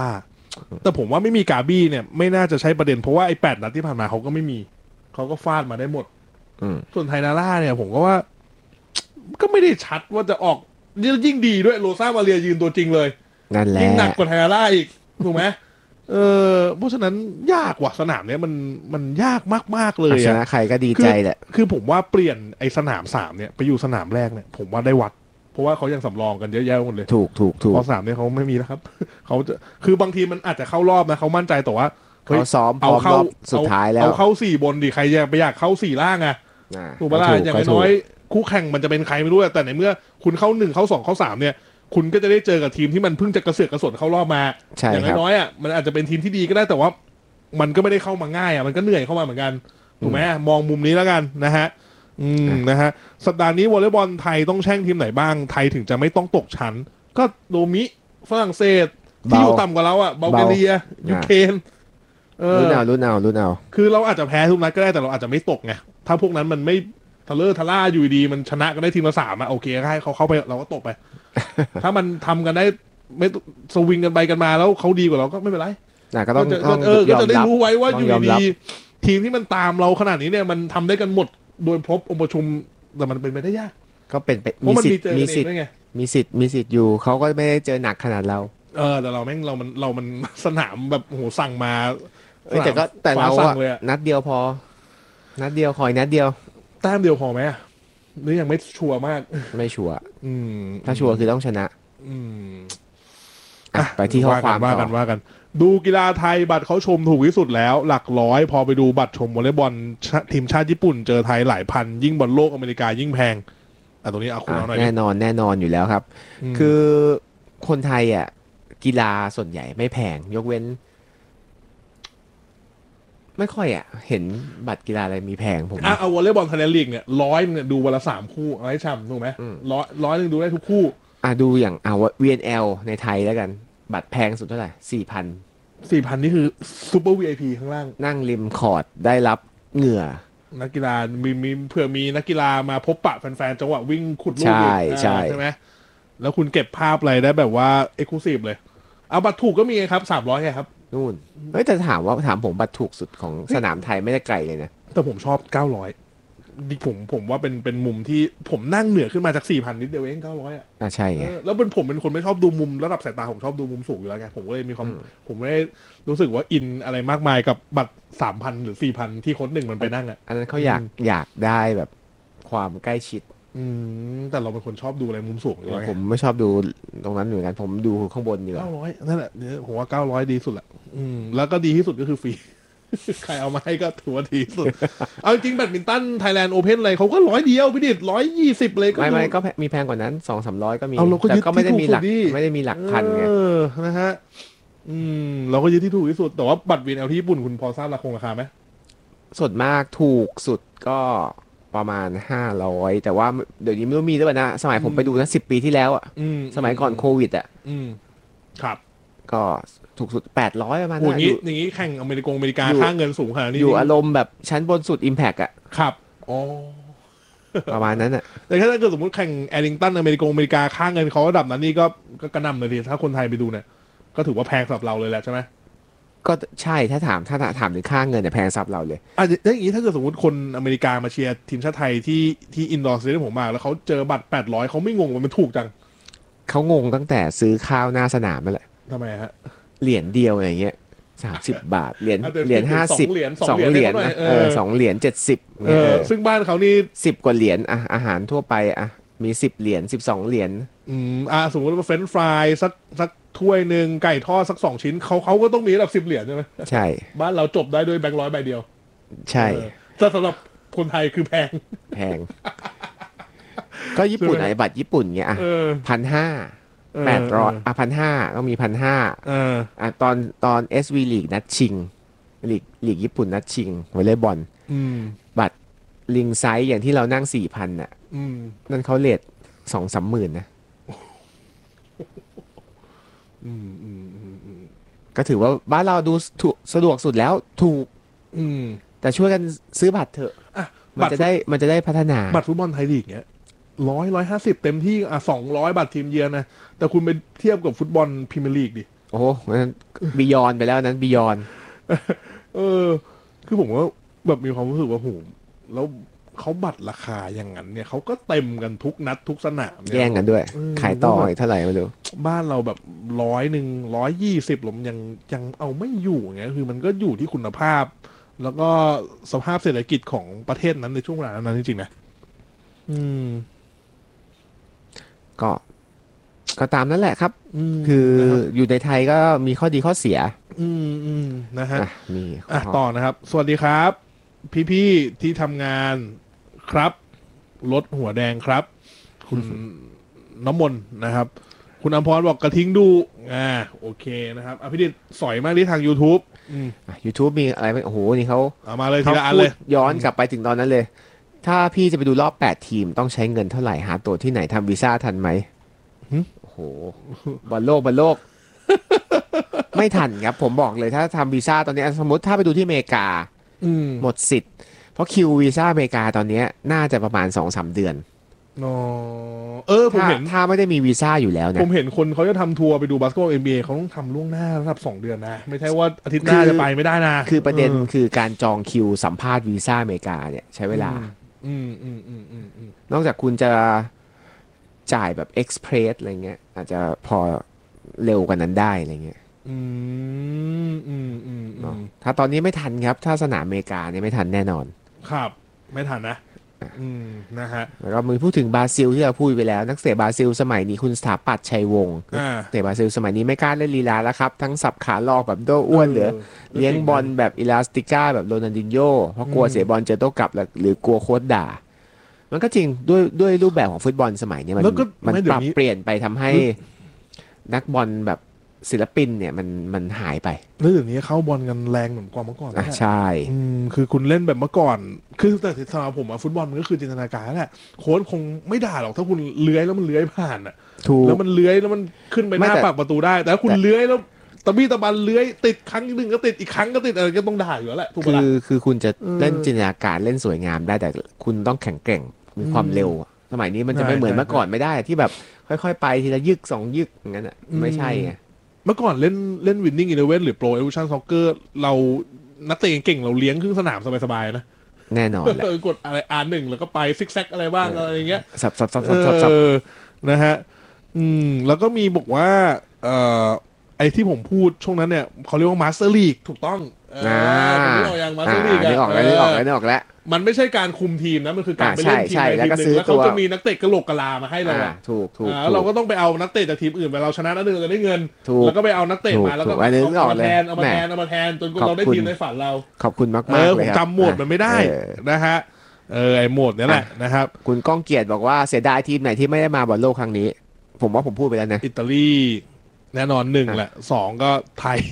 แต่ผมว่าไม่มีกาบี้เนี่ยไม่น่าจะใช่ประเด็นเพราะว่าไอ้แปดนัดที่ผ่านมาเขาก็ไม่มีเขาก็ฟาดมาได้หมดส่วนไทนาร่าเนี่ยผมก็ว่าก็ไม่ได้ชัดว่าจะออกยิ่งดีด้วยโรซ่ามาเรียยืนตัวจริงเลยนั่นแหละยิ่งหนักกว่าไทนาร่าอีกถูกไหมเออเพราะฉะนั้นยากกว่าสนามเนี้ยมันมันยากมากๆเลยชนะใครก็ดีใจแหละคือผมว่าเปลี่ยนไอ้สนามสามเนี่ยไปอยู่สนามแรกเนี่ยผมว่าได้วัดเพราะว่าเขายังสำรองกันเยอะแยะหมดเลยถูกถูกถูกพอสามเนี่ยเขาไม่มีแล้วครับเขาจะคือบางทีมันอาจจะเข้ารอบนะเขามั่นใจแต่ว่าเขาซ้อมเอาเข้าสุดท้ายแล้วเอาเข้าสี่บนดิใครจะไปอยากเข้าสี่ล่างอะถูกปะล่ะอย่างน้อยคู่แข่งมันจะเป็นใครไม่รู้แต่ในเมื่อคุณเข้าหนึ่งเข้าสองเข้าสามเนี่ยคุณก็จะได้เจอกับทีมที่มันเพิ่งจะกระเสือกกระสนเข้ารอบมาอย่างน้อยๆอ่ะมันอาจจะเป็นทีมที่ดีก็ได้แต่ว่ามันก็ไม่ได้เข้ามาง่ายอ่ะมันก็เหนื่อยเข้ามาเหมือนกันถูกไหมมองมุมนี้แล้วกันนะฮะอืมนะฮะสัปดาห์นี้วอลเลย์บอลไทยต้องแช่งทีมไหนบ้างไทยถึงจะไม่ต้องตกชั้นก็โดมิฝรั่งเศสที่อยู่ต่ำกว่าเราอ่ะบัลแกเรียยูเครนรุ่นเอารุ่นเอารุ่นเอาคือเราอาจจะแพ้ทุกนัดก็ได้แต่เราอาจจะไม่ตกไงถ้าพวกนั้นมันไม่ทะเลอร์ทะล่าอยู่ดีมันชนะกันได้ทีมละสามอ่ะโอเคให้เขาเข้าไปเราก็ตกไปถ้ามันทำกันได้ไม่สวิงกันไปกันมาแล้วเขาดีกว่าเราก็ไม่เป็นไรก็ต้องเออก็จะได้รู้ไว้ว่าอยู่ดีทีมที่มันตามเราขนาดนี้เนี่ยมันทำได้กันหมดโดยครบองค์ประชุมแต่มันเป็นไปได้ยากก็เป็นไปมีสิทธิ์มีสิทธิ์มีสิทธิ์มีสิทธิ์อยู่เขาก็ไม่ได้เจอหนักขนาดเราเออแต่เราแม่งเรามันเรามันสนามแบบโหสั่งมาแต่ก็แต่เราอะนัดเดียวพอนัดเดียวคอยนัดเดียวแต้มเดียวพอไหมหรือยังไม่ชัวร์มากไม่ชัวร์ถ้าชัวร์คือต้องชนะไปที่ข้อความว่ากันว่ากันดูกีฬาไทยบัตรเขาชมถูกที่สุดแล้วหลักร้อยพอไปดูบัตรชมวอลเลย์บอลทีมชาติญี่ปุ่นเจอไทยหลายพันยิ่งบอลโลกอเมริกายิ่งแพงอ่ะตรงนี้เอาคุณเอาหน่อยแน่นอนแน่นอนอยู่แล้วครับคือคนไทยอ่ะกีฬาส่วนใหญ่ไม่แพงยกเว้นไม่ค่อยอ่ะเห็นบัตรกีฬาอะไรมีแพงผมอ่ะเอาวอลเลย์บอลไทยแลนด์ลีกเนี่ยร้อยเนี่ยดูวันละสามคู่อะไรช่ำถูกไหมร้อยร้อยนึงดูได้ทุกคู่อ่ะดูอย่างเอา วี เอ็น แอล ในไทยแล้วกันบัตรแพงสุดเท่าไหร่สี่พันสี่พันนี่คือซูเปอร์ วี ไอ พี ข้างล่างนั่งริมคอร์ตได้รับเหงื่อนักกีฬามีมีเผื่อมีนักกีฬามาพบปะแฟนๆจังหวะวิ่งขุดลูกใช่ใช่ใช่ไหมแล้วคุณเก็บภาพอะไรได้แบบว่าเอ็กซ์คลูซีฟเลยเอาบัตรถูกก็มีครับสามร้อยไงครับนู่นเฮ้ยแต่ถามว่าถามผมบัตรถูกสุดของสนามไทยไม่ได้ไกลเลยนะแต่ผมชอบเก้าร้อยผมผมว่าเป็นเป็นมุมที่ผมนั่งเหนือขึ้นมาจาก สี่พัน นิดเดียวเองเก้าร้อยอ่ะอ่ะใช่ไงแล้วเป็นผมเป็นคนไม่ชอบดูมุมระดับสายตาผมชอบดูมุมสูงอยู่แล้วไงผมก็เลยมีความผมไม่ได้รู้สึกว่าอินอะไรมากมายกับบัตร สามพัน หรือ สี่พัน ที่คนหนึ่งมันไปนั่งอ่ะอันนั้นเขาอยากอยากได้แบบความใกล้ชิดอืมแต่เราเป็นคนชอบดูอะไรมุมสูงอยู่แล้วผมไม่ชอบดูตรงนั้นเหมือนกันผมดูข้างบนอยู่เก้าร้อยนั่นแหละผมว่าเก้าร้อยดีสุดแหละอืมแล้วก็ดีที่สุดก็คือฟรีใครเอามาให้ก็ถือว่าดีสุดเอาจริงแบดมินตันไทยแลนด์โอเพ่นอะไรเขาก็ร้อยเดียวพี่ดิดร้อยยี่สิบเลยก็ไม่ไม่ก็มีแพงกว่านั้นสองสามร้อยก็มีแต่ก็ไม่ได้มีหลักไม่ได้มีหลักพันไงนะฮะอืมเราก็ยึดที่ถูกที่สุดแต่ว่าบัตรวีเอลที่ญี่ปุ่นคุณพอทราบราคาราคาไหมส่วนมากถูกสุดก็ประมาณห้าร้อยแต่ว่าเดี๋ยวนี้ไม่รู้มีหรือเปล่านะสมัยผมไปดูนะสิบปีที่แล้วอ่ะสมัยก่อนโควิดอ่ะครับก็ถูกสุดแปดร้อยประมาณนั้นอยู่อย่างนี้แข่งอเมริกาอเมริกาค่าเงินสูงขนาดนี้อยู่อารมณ์แบบชั้นบนสุด Impact อ่ะครับอ๋อประมาณนั้นอ่ะแต่ถ้าเกิดสมมติแข่งแอริงตันอเมริกาอเมริกาค่าเงินเขาระดับนั้นนี่ก็ก็กระหน่ำเลยทีถ้าคนไทยไปดูเนี่ยก็ถือว่าแพงสำหรับเราเลยแหละใช่ไหมก็ใช่ถ้าถามถ้าถามถึงค่าเงินเนี่ยแพงซับเราเลยอ่ะอย่างนี้ถ้าเกิดสมมติคนอเมริกามาเชียร์ทีมชาติไทยที่ที่อินดอร์สเตเดียมผมมาแล้วเขาเจอบัตรแปดร้อยเขาไม่งงมันถูกจังเขางงตั้งแต่ซื้อข้าวหน้าสนามนั่นแหละทำไมฮะเหรียญเดียวอะไรเงี้ยสามสิบบาทเหรียญเหรียญห้าสิบสองเหรียญเออสองเหรียญเจ็ดสิบเออซึ่งบ้านเขานี่สิบกว่าเหรียญอ่ะอาหารทั่วไปอ่ะมีสิบเหรียญสิบสองเหรียญอืมอ่ะสมมติว่าเฟรนช์ฟรายสักสักถ้วยหนึ่งไก่ทอดสักสองชิ้นเขาเขาก็ต้องมีระดับสิบเหรียญใช่ไหมใช่บ้านเราจบได้ด้วยแบงค์ร้อยใบเดียวใช่แต่สำหรับคนไทยคือแพงแพงก็ญี่ปุ่นไหนบัตรญี่ปุ่นเงี้ยอ่ะพันห้าแปดร้อยอ่ะพันห้าต้องมีพันห้าอ่ะตอนตอนเอสวีลีกนัดชิงลีกลีกญี่ปุ่นนัดชิงวอลเลย์บอลบัตรลิงไซส์อย่างที่เรานั่งสี่พันอ่ะนั่นเขาเรทสองสามหมื่นนะก็ถือว่าบ้านเราดูถูกสะดวกสุดแล้วถูกแต่ช่วยกันซื้อบัตรเถอะมันจะได้มันจะได้พัฒนาบัตรฟุตบอลไทยลีกเนี้ยร้อยร้อยห้าสิบเต็มที่อ่ะสองร้อยบัตรทีมเยือนนะแต่คุณไปเทียบกับฟุตบอลพรีเมียร์ลีกดิโอ้โหนั้นบียอนไปแล้วนั้นบียอนเออ คือผมก็แบบมีความรู้สึกว่าโหแล้วเขาบัตรราคาอย่างนั้นเนี่ยเขาก็เต็มกันทุกนัดทุกสนามเนี่ยแย่งกันด้วยเออขายต่ออีกเท่าไหร่ไม่รู้บ้านเราแบบร้อยหนึ่งร้อยยี่สิบผมยังยังเอาไม่อยู่ไงคือมันก็อยู่ที่คุณภาพ แล้วก็สภาพเศรษฐกิจของประเทศนั้นในช่วงเวลานั้นจริงๆนะอืมก็ ก็ตามนั้นแหละครับอืมคือนะครับอยู่ในไทยก็มีข้อดีข้อเสียอืมอืมนะฮะอ่ะมีอ่ะต่อนะครับ สวัสดีครับ พี่ๆที่ทำงานครับรถหัวแดงครับ คุณ น้ำมนต์นะครับ คุณอมพรบอกกระทิงดูอ่าโอเคนะครับอภิดิษฐ์สอยมากที่ทาง YouTube อืมอ่ะ YouTube มีอะไรไหมโอ้โหนี่เขาเอามาเลยทีเขาละอันพูเลดยย้อนกลับไปถึงตอนนั้นเลย ถ้าพี่จะไปดูรอบแปดทีมต้องใช้เงินเท่าไหร่หาตั๋วที่ไหนทำวีซ่าทันไหมหึโอ้โหบอลโลกบอลโลก ไม่ทันครับ ผมบอกเลยถ้าทำวีซ่าตอนนี้สมมติถ้าไปดูที่อเมริกาอืมหมดสิทธิ์เพราะคิววีซ่าอเมริกาตอนนี้น่าจะประมาณ สองถึงสาม เดือนอ๋อเออผมถ้าเห็นถ้าไม่ได้มีวีซ่าอยู่แล้วนะผมเห็นคนเขาจะทำทัวร์ไปดูบาสเกตบอล เอ็น บี เอ เขาต้องทำล่วงหน้าระดับสองเดือนนะ ไม่ใช่ว่าอาทิตย์หน้าคือจะไปไม่ได้นะคือประเด็นออคือการจองคิวสัมภาษณ์วีซ่าอเมริกาเนี่ยใช้เวลาอืมอืมอืมอืมอืมนอกจากคุณจะจ่ายแบบเอ็กซ์เพรสอะไรเงี้ยอาจจะพอเร็วกว่านั้นได้อะไรเงี้ยอืมอืมอืมอืเนาะมถ้าตอนนี้ไม่ทันครับ ถ้าสนามอเมริกาเนี่ยไม่ทันแน่นอนครับ ไม่ทันนะ อืมนะฮะแล้วก็มือพูดถึงบราซิลที่เราพูดไปแล้ว นักเตะบราซิลสมัยนี้คุณสถาปัตย์ชัยวงศ์อ่านักเตะบราซิลสมัยนี้ไม่กล้าเล่นลีลาแล้วครับ ทั้งสับขาหลอกแบบโดอ้วนเหลือ เลี้ยงบอลแบบอิลาสติก้าแบบโรนัลดินโญ่เพราะกลัวเสียบอลเจอโต้กลับหรือกลัวโค้ชด่า มันก็จริงด้วยด้วยรูปแบบของฟุตบอลสมัยนี้มันแล้วก็มันไม่เดี๋ปยวรับนี้เปลี่ยนไปทำให้นักบอลแบบศิลปินเนี่ยมันมันหายไปแล้วอย่างนี้เข้าบอลกันแรงเหมือนกว่าเมื่อก่อนอ่ะนะใช่อืมคือคุณเล่นแบบเมื่อก่อน คือแต่สำหรับผมอะฟุตบอลมันก็คือจินตนาการแหละโค้ชคงไม่ด่าหรอกถ้าคุณเลื้อยแล้วมันเลื้อยผ่านอะถูกแล้วมันเลื้อยแล้วมันขึ้นไปหไม่น้าแต่ปากประตูได้ แต่ถ้าคุณแต่เลื้อยแล้วตะบี้ตะบันเลื้อยติดครั้งหนึ่งก็ติดอีกครั้งก็ติดอะไรก็ต้องด่าอยู่แล้วแหละถูกคืปะล่ะอคือคุณจะเออเล่นจินตนาการเล่นสวยงามได้แต่คุณต้องแข็งแกร่งมีความอืมเร็ว สมัยนี้มันจะใช่ไม่เหมือนใช่เมื่อก่อนไม่ได้ที่แบบค่อยๆไปทีละยึกสองยึกอย่างนั้นอ่ะอืมไม่ใช่ไงเมื่อก่อนเล่นเล่น Winning Eleven หรือ Pro Evolution Soccer เรานักเตะเก่งๆเราเลี้ยงครึ่งสนามสบายๆนะแน่นอนแหละเออกดอะไร อาร์ หนึ่ง แล้วก็ไปซิกแซกอะไรบ้างอะไรอย่างเงี้ยสับสับสับสับสับสับเออนะฮะ อืม แล้วก็มีบอกว่า เอ่อ ไอ้ที่ผมพูดช่วงนั้นเนี่ยเขาเรียกว่ามาสเตอร์ลีกถูกต้องเอออ่าผมนึกออกยังมาสเตอร์ลีกนึกออกแล้วนึกออกแล้วนึกออกแล้วมันไม่ใช่การคุมทีมนะ มันคือการอ่าไปเล่นทีมใช่ในใช่แล้วทีมก็หนึ่ซื้งอแล้วเขาตัวจะมีนักเตะกระโหลกกะลามาให้เราอ่าอะถูกถูกอ่าถูกเราก็ต้องไปเอานักเตะจากทีมอื่นไปเราชนะนัดอื่นเราได้เงินถูกแล้วก็ไปเอานักเตะถูกมาแล้วก็ถูกอันนี้นึกออกเอามาเลยแทนเอามาแหม่แทนเอามาแทนจนขอบเราได้คุณทีมในฝันเราขอบคุณมากเอมากอเลผยมครับจำหมวดมันไม่ได้เออนะฮะเออไอหมวดนี่แหละนะครับคุณก้องเกียรติบอกว่าเสียดายทีมไหนที่ไม่ได้มาบอลโลกครั้งนี้ ผมว่าผมพูดไปแล้วนะอิตาลีแน่นอนหนึ่งอ่ะแหละสองก็ไทย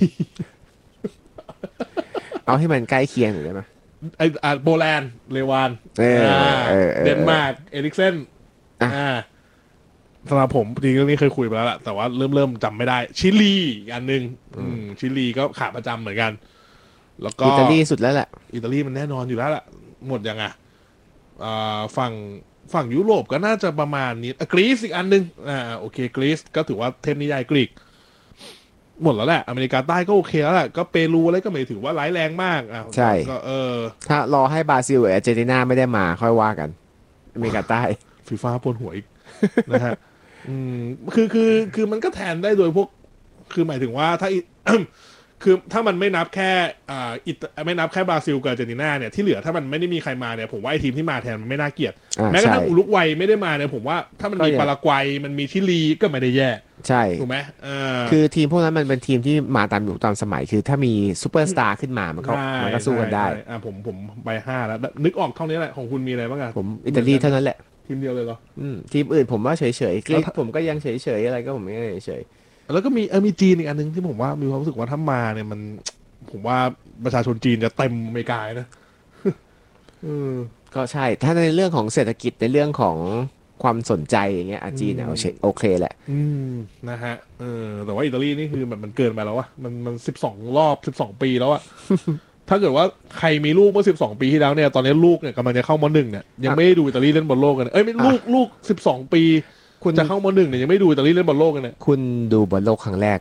เอาให้มันใกล้เคียงหน่อยได้ไหมไออ่ะโปแลนด์เลวานเอออ่าเออเออเดนมาร์กเอริกเซนอ่ะอ่าสำหรับผมจริงๆเรื่องนี้เคยคุยไปแล้วแหละแต่ว่าเริ่มเริ่มจำไม่ได้ ชิลีอีกอันหนึ่งอืมชิลีก็ขาประจำเหมือนกัน แล้วก็อิตาลีสุดแล้วแหละอิตาลีมันแน่นอนอยู่แล้วล่ะ หมดยังไงอ่าฝั่งฝั่งยุโรปก็น่าจะประมาณนี้อ่ะกรีซอีกอันหนึงอ่าโอเคกรีซก็ถือว่าเทพนิยายกรีก หมดแล้วแหละ อเมริกาใต้ก็โอเคแล้วแหละ ก็เปรูอะไรก็ไม่ถือว่าร้ายแรงมากอ่ะใช่ก็เออถ้ารอให้บราซิลกับอาร์เจนตินาไม่ได้มาค่อยว่ากัน อเมริกาใต้ฟีฟ่าปวดหัวอีก นะฮะ อืมคือคือคือมันก็แทนได้โดยพวก คือหมายถึงว่าถ้า คือถ้ามันไม่นับแค่อ่าอิตไม่นับแค่บราซิลกับอาร์เจนตินาเนี่ยที่เหลือถ้ามันไม่ได้มีใครมาเนี่ยผมว่าไอ้ทีมที่มาแทนมันไม่น่าเกลียดอ่าแม้กระทั่งใช่อุรุกวัยไม่ได้มาเนี่ยผมว่าถ้ามันมีก็ยังปารากวัยมันมีชิลีก็ไม่ได้แย่ใช่ถูกไหมเออคือทีมพวกนั้นมันเป็นทีมที่มาตามยุคตามสมัย คือถ้ามีซูเปอร์สตาร์ขึ้นมามันก็ใช่มันก็สู้กันได้ใช่อ่าผมผมไปห้าแล้ว นึกออกเท่านี้แหละของคุณมีอะไรบ้างอะผมอิตาลีเท่านั้นแหละทีมเดียวเลยเหรออืมทีมอื่นผมว่าเฉยๆกรีแล้วซถ้าผมก็ยังเฉยๆอะไรก็ผมไม่เฉยแล้วก็มีเออมีจีนอีกอันนึงที่ผมว่ามีความรู้สึกว่าถ้ามาเนี่ยมัน ผมว่าประชาชนจีนจะเต็มอเมริกานะ เออๆก็ใช่ ถ้าในเรื่องของเศรษฐกิจในเรื่องของความสนใจอย่างเงี้ยอาจีนเนี่ยอืมโอเคโอเคแหละอืมนะฮะเออแต่ว่าอิตาลีนี่คือแบบมันเกินไปแล้วอะมันมันสิบสองรอบสิบสองปีแล้วอะ ถ้าเกิดว่าใครมีลูกเมื่อสิบสองปีที่แล้วเนี่ยตอนนี้ลูกเนี่ยกำลังจะเข้ามหนึ่งเนี่ยยังไม่ได้ดูอิตาลีเล่นบอลโลกกันเลยเอ้ยไม่ลูกลูกสิบสองปีคุณจะเข้ามหนึ่งเนี่ยยังไม่ดูอิตาลีเล่นบอลโลกกันเนี่ยคุณดูบอลโลกครั้งแรก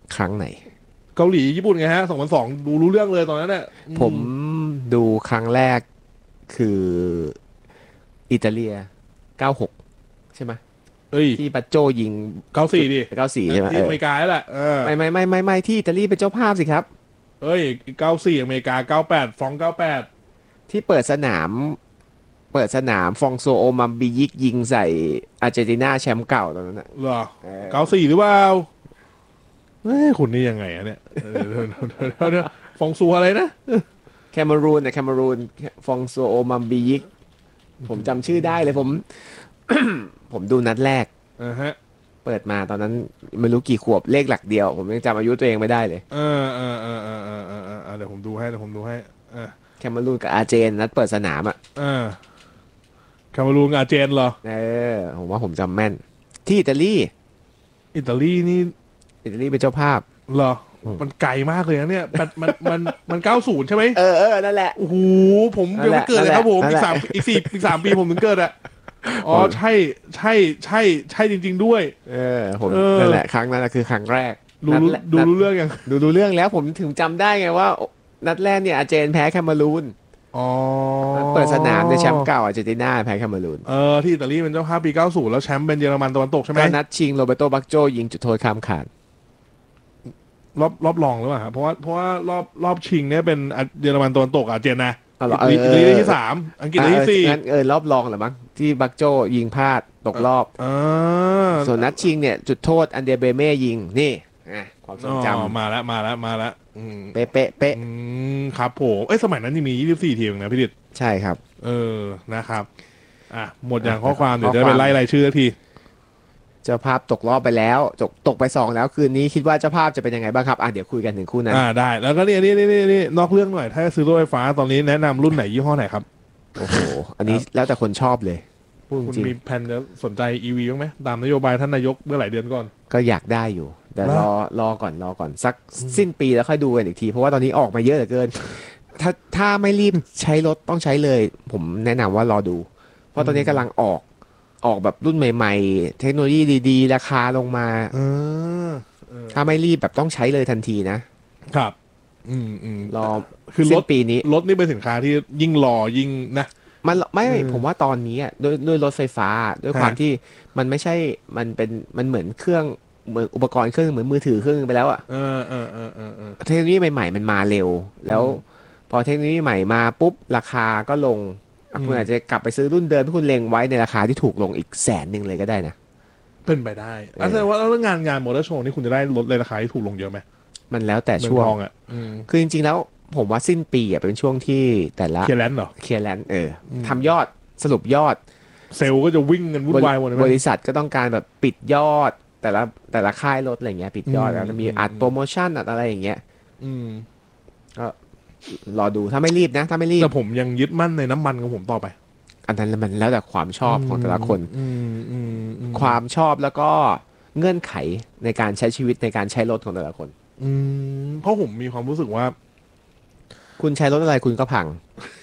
ครั้งไหนเกาหลีญี่ปุ่นไงฮะสองพันสองดูรู้เรื่องเลยตอนนั้นเนี่ยผมดูครั้งแรกคืออิตาเลียเก้าหกใช่ไหมเอ้ยที่ปัจโจยิงเก้าสี่ดิเก้าสี่ใช่ไหมที่อเมริกาแหละไม่ไม่ไม่ไม่ไม่ที่อิตาลีเป็นเจ้าภาพสิครับเอ้ยเก้าสี่อเมริกาเก้าแปดฟองเก้าแปดที่เปิดสนามเปิดสนามฟองโซโอมัมบียิกยิงใส่อาร์เจนตินาแชมป์เก่าตอนนั้นเหรอเก้าสี่หรือเปล่าเฮ้ยคุณนี่ยังไงอะเนี่ยฟองซัวอะไรนะแคเมรูนนะแคเมรูนฟองโซโอมัมบียิกผมจำชื่อได้เลยผม ผมดูนัดแรกอ่าฮะเปิดมาตอนนั้นไม่รู้กี่ขวบเลขหลักเดียวผมยังจำอายุตัวเองไม่ได้เลยเออเออเออเออเออเออเออเดี๋ยวผมดูให้เดี๋ยวผมดูให้อ่าแคเมรูนกับอาร์เจนนัดเปิดสนามอ่ะอ่าแคเมรูนกับอาร์เจนเหรอเออผมว่าผมจำแม่นที่อิตาลีอิตาลีนี่อิตาลีเป็นเจ้าภาพเหรอมันไกลมากเลยนะเนี่ยมันมันมันมันเก้าศูนย์ใช่ไหมเออเออนั่นแหละโอ้โหผมยังไม่เกิดเลยครับผมอีกสามอีกสี่อีกสามปีผมถึงเกิดอะอ๋อใช่ใช่ใช่ใช่จริงๆด้วยเออผมนั่นแหละครั้งนั้นคือครั้งแรกดูดูรู้เรื่องยังดูดูเรื่องแล้วผมถึงจำได้ไงว่านัดแรกเนี่ยอาร์เจนแพ้แคเมรูนอ๋อเปิดสนามในแชมป์เก่าอาร์เจนตินาแพ้แคเมรูนเออที่อิตาลีเป็นเจ้าภาพปีเก้าสิบแล้วแชมป์เป็นเยอรมันตะวันตกใช่ไหมก็นัดชิงโรเบโตบักโจยิงจุดโทษข้ามคานรอบรอบรองหรือเปล่าครับเพราะว่าเพราะว่ารอบรอบชิงเนี่ยเป็นเยอรมันตะวันตกอาร์เจนนะอิตาลีที่สามอังกฤษที่สี่งั้นเออรอบรองเหรอมั้งที่บักโจยิงพลาดตกรอบส่วนนัดชิงเนี่ยจุดโทษอันเดเบเม่ยิงนี่ความทรงจำมาแล้วมาแล้วมาแล้วเป๊ะเป๊ะเป๊ะครับผมเอ้ยสมัยนั้นยังมียี่สิบสี่ทีมนะพี่ดิษใช่ครับเออนะครับอ่ะหมดอย่างข้อความเดี๋ยวจะไปไล่รายชื่อทีเจ้าภาพตกรอบไปแล้วตกตกไปสองแล้วคืนนี้คิดว่าเจ้าภาพจะเป็นยังไงบ้างครับอ่ะเดี๋ยวคุยกันถึงคู่นั้นอ่าได้แล้วก็นี่นี่นี่นี่นอกเรื่องหน่อยถ้าซื้อรถไฟฟ้าตอนนี้แนะนำรุ่นไหนยี่ห้อไหนครับโอ้โหอันนี้แล้วแต่คนชอบเลยคุณมีแผนจะสนใจ อี วี บ้างไหมตามนโยบายท่านนายกเมื่อหลายเดือนก่อนก็อยากได้อยู่แต่รอรอก่อนรอก่อนสักสิ้นปีแล้วค่อยดูกันอีกทีเพราะว่าตอนนี้ออกมาเยอะเหลือเกินถ้าถ้าไม่รีบใช้รถต้องใช้เลยผมแนะนำว่ารอดูเพราะตอนนี้กำลังออกออกแบบรุ่นใหม่ๆเทคโนโลยีดีๆราคาลงมาเออถ้าไม่รีบแบบต้องใช้เลยทันทีนะครับอืมอืมรอคือรถปีนี้รถนี่เป็นสินค้าที่ยิ่งรอยิ่งนะมันไม่ผมว่าตอนนี้อ่ะด้วยด้วยรถไฟฟ้าด้วยความที่มันไม่ใช่มันเป็นมันเหมือนเครื่องเหมือนอุปกรณ์เครื่องเหมือนมือถือเครื่องนึงไปแล้วอ่ะเออเออเออเออเออเทคโนโลยีใหม่ๆมันมาเร็วแล้วพอเทคโนโลยีใหม่มาปุ๊บราคาก็ลงคุณอาจจะกลับไปซื้อรุ่นเดิมที่คุณเล็งไว้ในราคาที่ถูกลงอีกแสนหนึ่งเลยก็ได้นะเป็นไปได้แล้วแสดงว่าแล้วงานงานมอเตอร์โชว์นี่คุณจะได้ลดในราคาที่ถูกลงเยอะไหมมันแล้วแต่ช่วงอ่ะคือจริงๆแล้วผมว่าสิ้นปีอ่ะเป็นช่วงที่แต่ละเคลียร์แลนด์เหรอเคลียร์แลนด์เออทำยอดสรุปยอดเซลล์ก็จะวิ่งกันวุ่นวายหมดเลยบริษัทก็ต้องการแบบปิดยอดแต่ละแต่ละค่ายรถอะไรเงี้ยปิดยอดแล้วมีอัดโปรโมชั่นอัดอะไรอย่างเงี้ยอืมก็รอดูถ้าไม่รีบนะถ้าไม่รีบแต่ผมยังยึดมั่นในน้ำมันของผมต่อไปอันนั้นมันแล้วแต่ความชอบของแต่ละคนความชอบแล้วก็เงื่อนไขในการใช้ชีวิตในการใช้รถของแต่ละคนอืมเพราะผมมีความรู้สึกว่าคุณใช้รถอะไรคุณก็พัง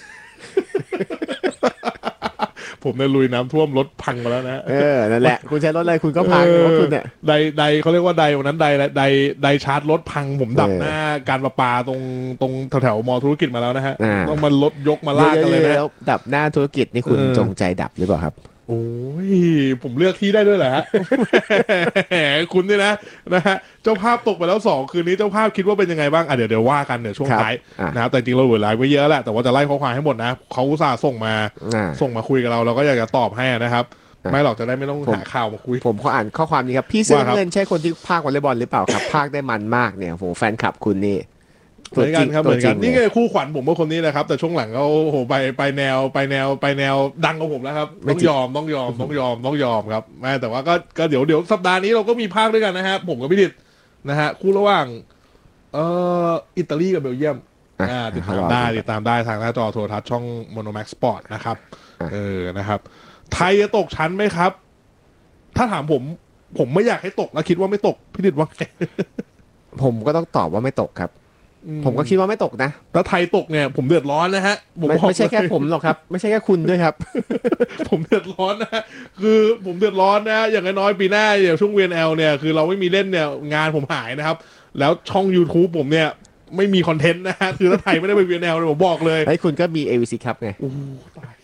ผมเนี่ยลุยน้ำท่วมรถพังมาแล้วนะเออนั่นแหละคุณใช้รถอะไรคุณก็พังรถคุณเนี่ยไดไดเขาเรียกว่าไดวันนั้นไดไดไดชาร์จรถพังผมดับหน้าการประปาตรงตรงแถวๆมอธุรกิจมาแล้วนะฮะต้องมารถยกมาลากกันเลยนะดับหน้าธุรกิจนี่คุณจงใจดับหรือเปล่าครับโอ้ยผมเลือกที่ได้ด้วยเหรอฮะ คุณนี่นะนะฮะเจ้าภาพตกไปแล้วสองคืนนี้เจ้าภาพคิดว่าเป็นยังไงบ้างอ่ะเดี๋ยวเดี๋ยวว่ากันเดี๋ยวช่วงท้ายนะครับแต่จริงเราเหลือไลฟ์ไว้เยอะแหละแต่ว่าจะไล่ข้อความให้หมดนะเขาอุตส่าห์ส่งมาส่งมาคุยกับเราเราก็อยากจะตอบให้นะครับไม่หรอกจะได้ไม่ต้องหาข่าวมาคุยผมขออ่านข้อความนี้ครับพี่เสื้อเงินใช่คนที่พากย์วอลเลย์บอลหรือเปล่าครับพากย์ได้มันมากเนี่ยโหแฟนคลับคุณนี่เหมือนกันครับเหมือนกันนี่ก็คู่ขวัญผมเมื่อคนนี้นะครับแต่ช่วงหลังเขาโหไปไปแนวไปแนวไปแนวดังกว่าผมแล้วครับต้องยอมต้องยอมต้องยอมต้องยอมครับแม่แต่ว่าก็ก็เดี๋ยวเดี๋ยวสัปดาห์นี้เราก็มีภาคด้วยกันนะฮะผมกับพี่ดิษนะฮะคู่ระหว่างเอ่ออิตาลีกับเบลเยียมอ่าติดตามได้ติดตามได้ทางหน้าจอโทรทัศน์ช่อง Monomax Sport นะครับเออนะครับไทยจะตกชั้นไหมครับถ้าถามผมผมไม่อยากให้ตกแล้วคิดว่าไม่ตกพี่ดิษว่าไงผมก็ต้องตอบว่าไม่ตกครับผมก็คิดว่าไม่ตกนะถ้าไทยตกเนี่ยผมเดือดร้อนนะฮะผมไม่บอกไม่ใช่แค่ผมหรอกครับ ไม่ใช่แค่คุณด้วยครับผมเดือดร้อนนะฮะคือผมเดือดร้อนนะอย่างน้อยๆปีหน้าอย่างช่วง วี เอ็น แอล เนี่ยคือเราไม่มีเล่นเนี่ยงานผมหายนะครับแล้วช่อง YouTube ผมเนี่ยไม่มีคอนเทนต์นะฮะคือถ้าไทยไม่ได้ไป วี เอ็น แอล เนี่ยผมบอกเลยไอ้คุณก็มี เอ วี ซี ครับไงโอ้ตาย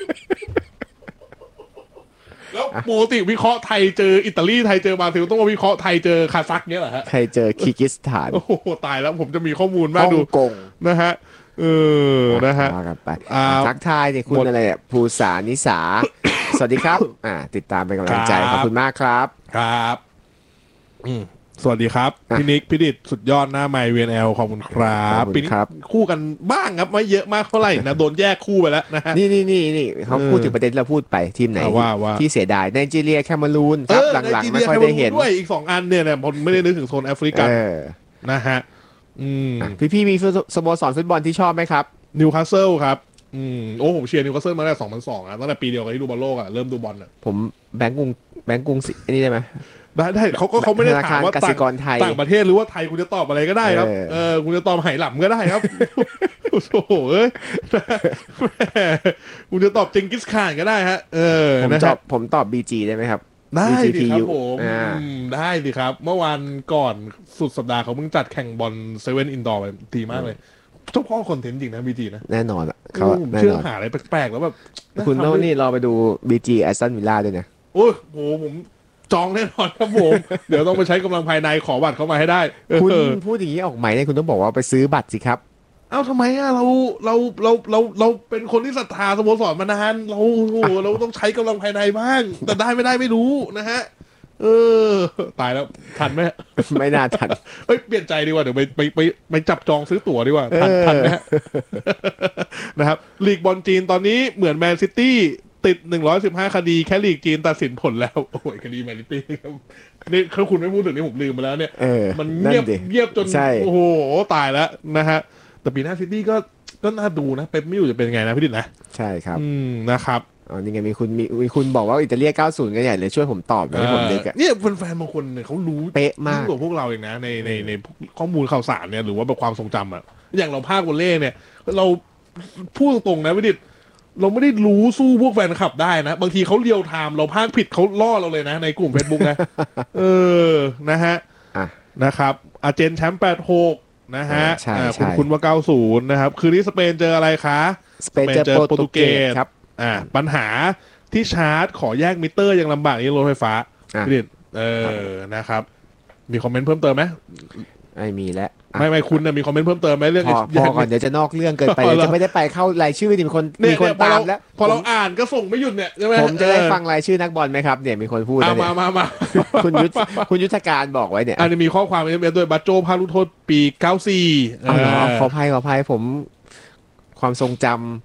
แล้วปกติวิเคราะห์ไทยเจออิตาลีไทยเจอบราซิลต้องมาวิเคราะห์ไทยเจอคาซัคเนี่ยเหรอฮะใครเจอคีร์กิสถานโอ้โหตายแล้วผมจะมีข้อมูลมาฮ่กดูองกงนะฮะเออนะฮะว่ากันไปอ่าทักทายเนี่ยคุณหมดอะไรเนี่ยภูษานิสา สวัสดีครับ อ่า ติดตามเป็นกำลังใจครับขอบคุณมากครับครับอืมสวัสดีครับอ่ะพี่นิกพี่ดิดสุดยอดหน้าไมค์ วี เอ็น แอล ขอบคุณครับขอบคุณปีนี้ครับคู่กันบ้างครับไม่เยอะมากเท่าไหร่นะโดนแยกคู่ไปแล้วนะฮะนี่นี่นี่นี่เขาเออพูดถึงประเด็นที่เราพูดไปทีมไหนอ่ะว่าว่าที่เสียดายไนจีเรียแคนารูนครับเออหลังๆนไม่จีค่อยได้เห็นด้วยอีกสองอันเนี่ยเนี่ยผมไม่ได้นึกถึงโซนแอฟริกันเออนะฮะอืมพี่พี่ๆมีสโมสรฟุตบอลที่ชอบไหมครับนิวคาสเซิลครับอืมโอ้ผมเชียร์นิวคาสเซิลมาตั้งแต่สองพันสองอ่ะตั้งแต่ปีเดียวกับที่ดูบอลโลกอ่ะเริ่มดูบอลอ่ะผมแบงก์กรุงแบงก์กรุงศรีอันนี้ได้ไหมได้ได้เขาก็เขาไม่ได้ธนาถาคาม รว่ากสิต่างกรไทยต่างประเทศหรือว่าไทยคุณจะตอบอะไรก็ได้ครับเออเออคุณจะตอบไหหลำก็ได้ครับ โอ้โหเอ้ยแม่คุณจะตอบเจงกิสข่านก็ได้ฮะเออผมนะตคอรับบ ผมตอบ บี จี ได้ไหมครับได้สิครับบี จีผมอ่าอืมได้สิครับ เมื่อวานก่อนสุดสัปดาห์เขาเพิ่งจัดแข่งบอลเซเว่นอินดอร์ไปดีมากเลยเจ้าพ่อคอนเทนต์จริงนะบีจีนะแน่นอนอ่ะเขาผมแน่เชื่อนอนหาอะไรแปลกๆแล้วแบบคุณต้องทำได้นี่รอไปดู บี จี แอสตันวิลล่าด้วยนะโอ้ยโหผมจองแน่นอนครับผม เดี๋ยวต้องไปใช้กำลังภายในขอบัตรเข้ามาให้ได้เออคุณพูดอย่างนี้ออกใหม่เนี่ยคุณต้องบอกว่าไปซื้อบัตรสิครับเอ้าทำไมอ่ะเราเราเราเราเราเป็นคนที่ศรัทธาสโมสรมานานเราโอ้โหเราต้องใช้กำลังภายในบ้าง แต่ได้ไม่ได้ไม่รู้นะฮะเออตายแล้วทันไหมไม่น่าทันเอ้ยเปลี่ยนใจดีกว่าเดี๋ยวไปไปไปไปจับจองซื้อตั๋วดีกว่าทันเออทันไหมฮะ นะครับลีกบอลจีนตอนนี้เหมือนแมนซิตี้ติดหนึ่งร้อยสิบห้าคดีแค่ลีกจีนตัดสินผลแล้วโอ้ยคดีแมนซิตี้ครับนี่คือคุณไม่พูดถึงนี่ผมลืมไปแล้วเนี่ยเออมันเงียบนั่นดิเงียบจนใช่โอ้โหตายแล้วนะฮะแต่ปีหน้าซิตี้ก็ก็น่าดูนะเป๊ปไม่อยู่จะเป็นไงนะพี่ดิษนะใช่ครับอืมนะครับอ๋อนี่ไงมีคุณมีมีคุณบอกว่าอิตาเลียเก้าสิบกันใหญ่เลยช่วยผมตอบหน่อยให้ผมนึกอะเนี่ยแฟนๆบางคนเนี่ยเขารู้เป๊ะมากยิ่งกว่าพวกเราเองนะในในในข้อมูลข่าวสารเนี่ยหรือว่าแบบความทรงจำอะอย่างเราภาควอลเล่เนี่ย เราพูดตรงๆนะพี่ดิษเราไม่ได้รู้สู้พวกแฟนคลับได้นะ บางทีเขาเรียวไทม์เราพากผิดเขาล่อเราเลยนะ ในกลุ่ม Facebook นะ เออนะฮะอ่ะนะครับอาร์เจนแชมป์แปดหกนะฮะใช่อ่าใช่คุณคุณว่าเก้าสิบนะครับ คืนนี้สเปนเจออะไรคะสเปนเจอโปรตุเกสครับอ่าปัญหาที่ชาร์จขอแยกมิเตอร์ยังลำบากนี่รถไฟฟ้าอ่ะพี่ดิษเออนะครับ มีคอมเมนต์เพิ่มเติมไหมไม่มีแล้วอ่ะไม่ไม่คุณนะมีคอมเมนต์เพิ่มเติมไหมเรื่องพอพอก่อนเดี๋ยวจะนอกเรื่องเกินไปพอเดี๋ยวแล้วจะไม่ได้ไปเข้ารายชื่อที่มีคนเนี่ยมีคนเนี่ยพอตาเรามแล้วพอเราอ่านก็ส่งไม่หยุดเนี่ยใช่ไหมผมจะได้เออฟังรายชื่อนักบอลไหมครับเนี่ยมีคนพูดอ่ะแล้วเนี่มาย มามาคุณยุทธคุณยุทธการบอกไว้เนี่ยอันนี้มีข้อความเอ็มเอสด้วยบัตโจพาลูกโทษปีเก้าสี่เอาเหรอขออภัยขออภัยผมความทรงจ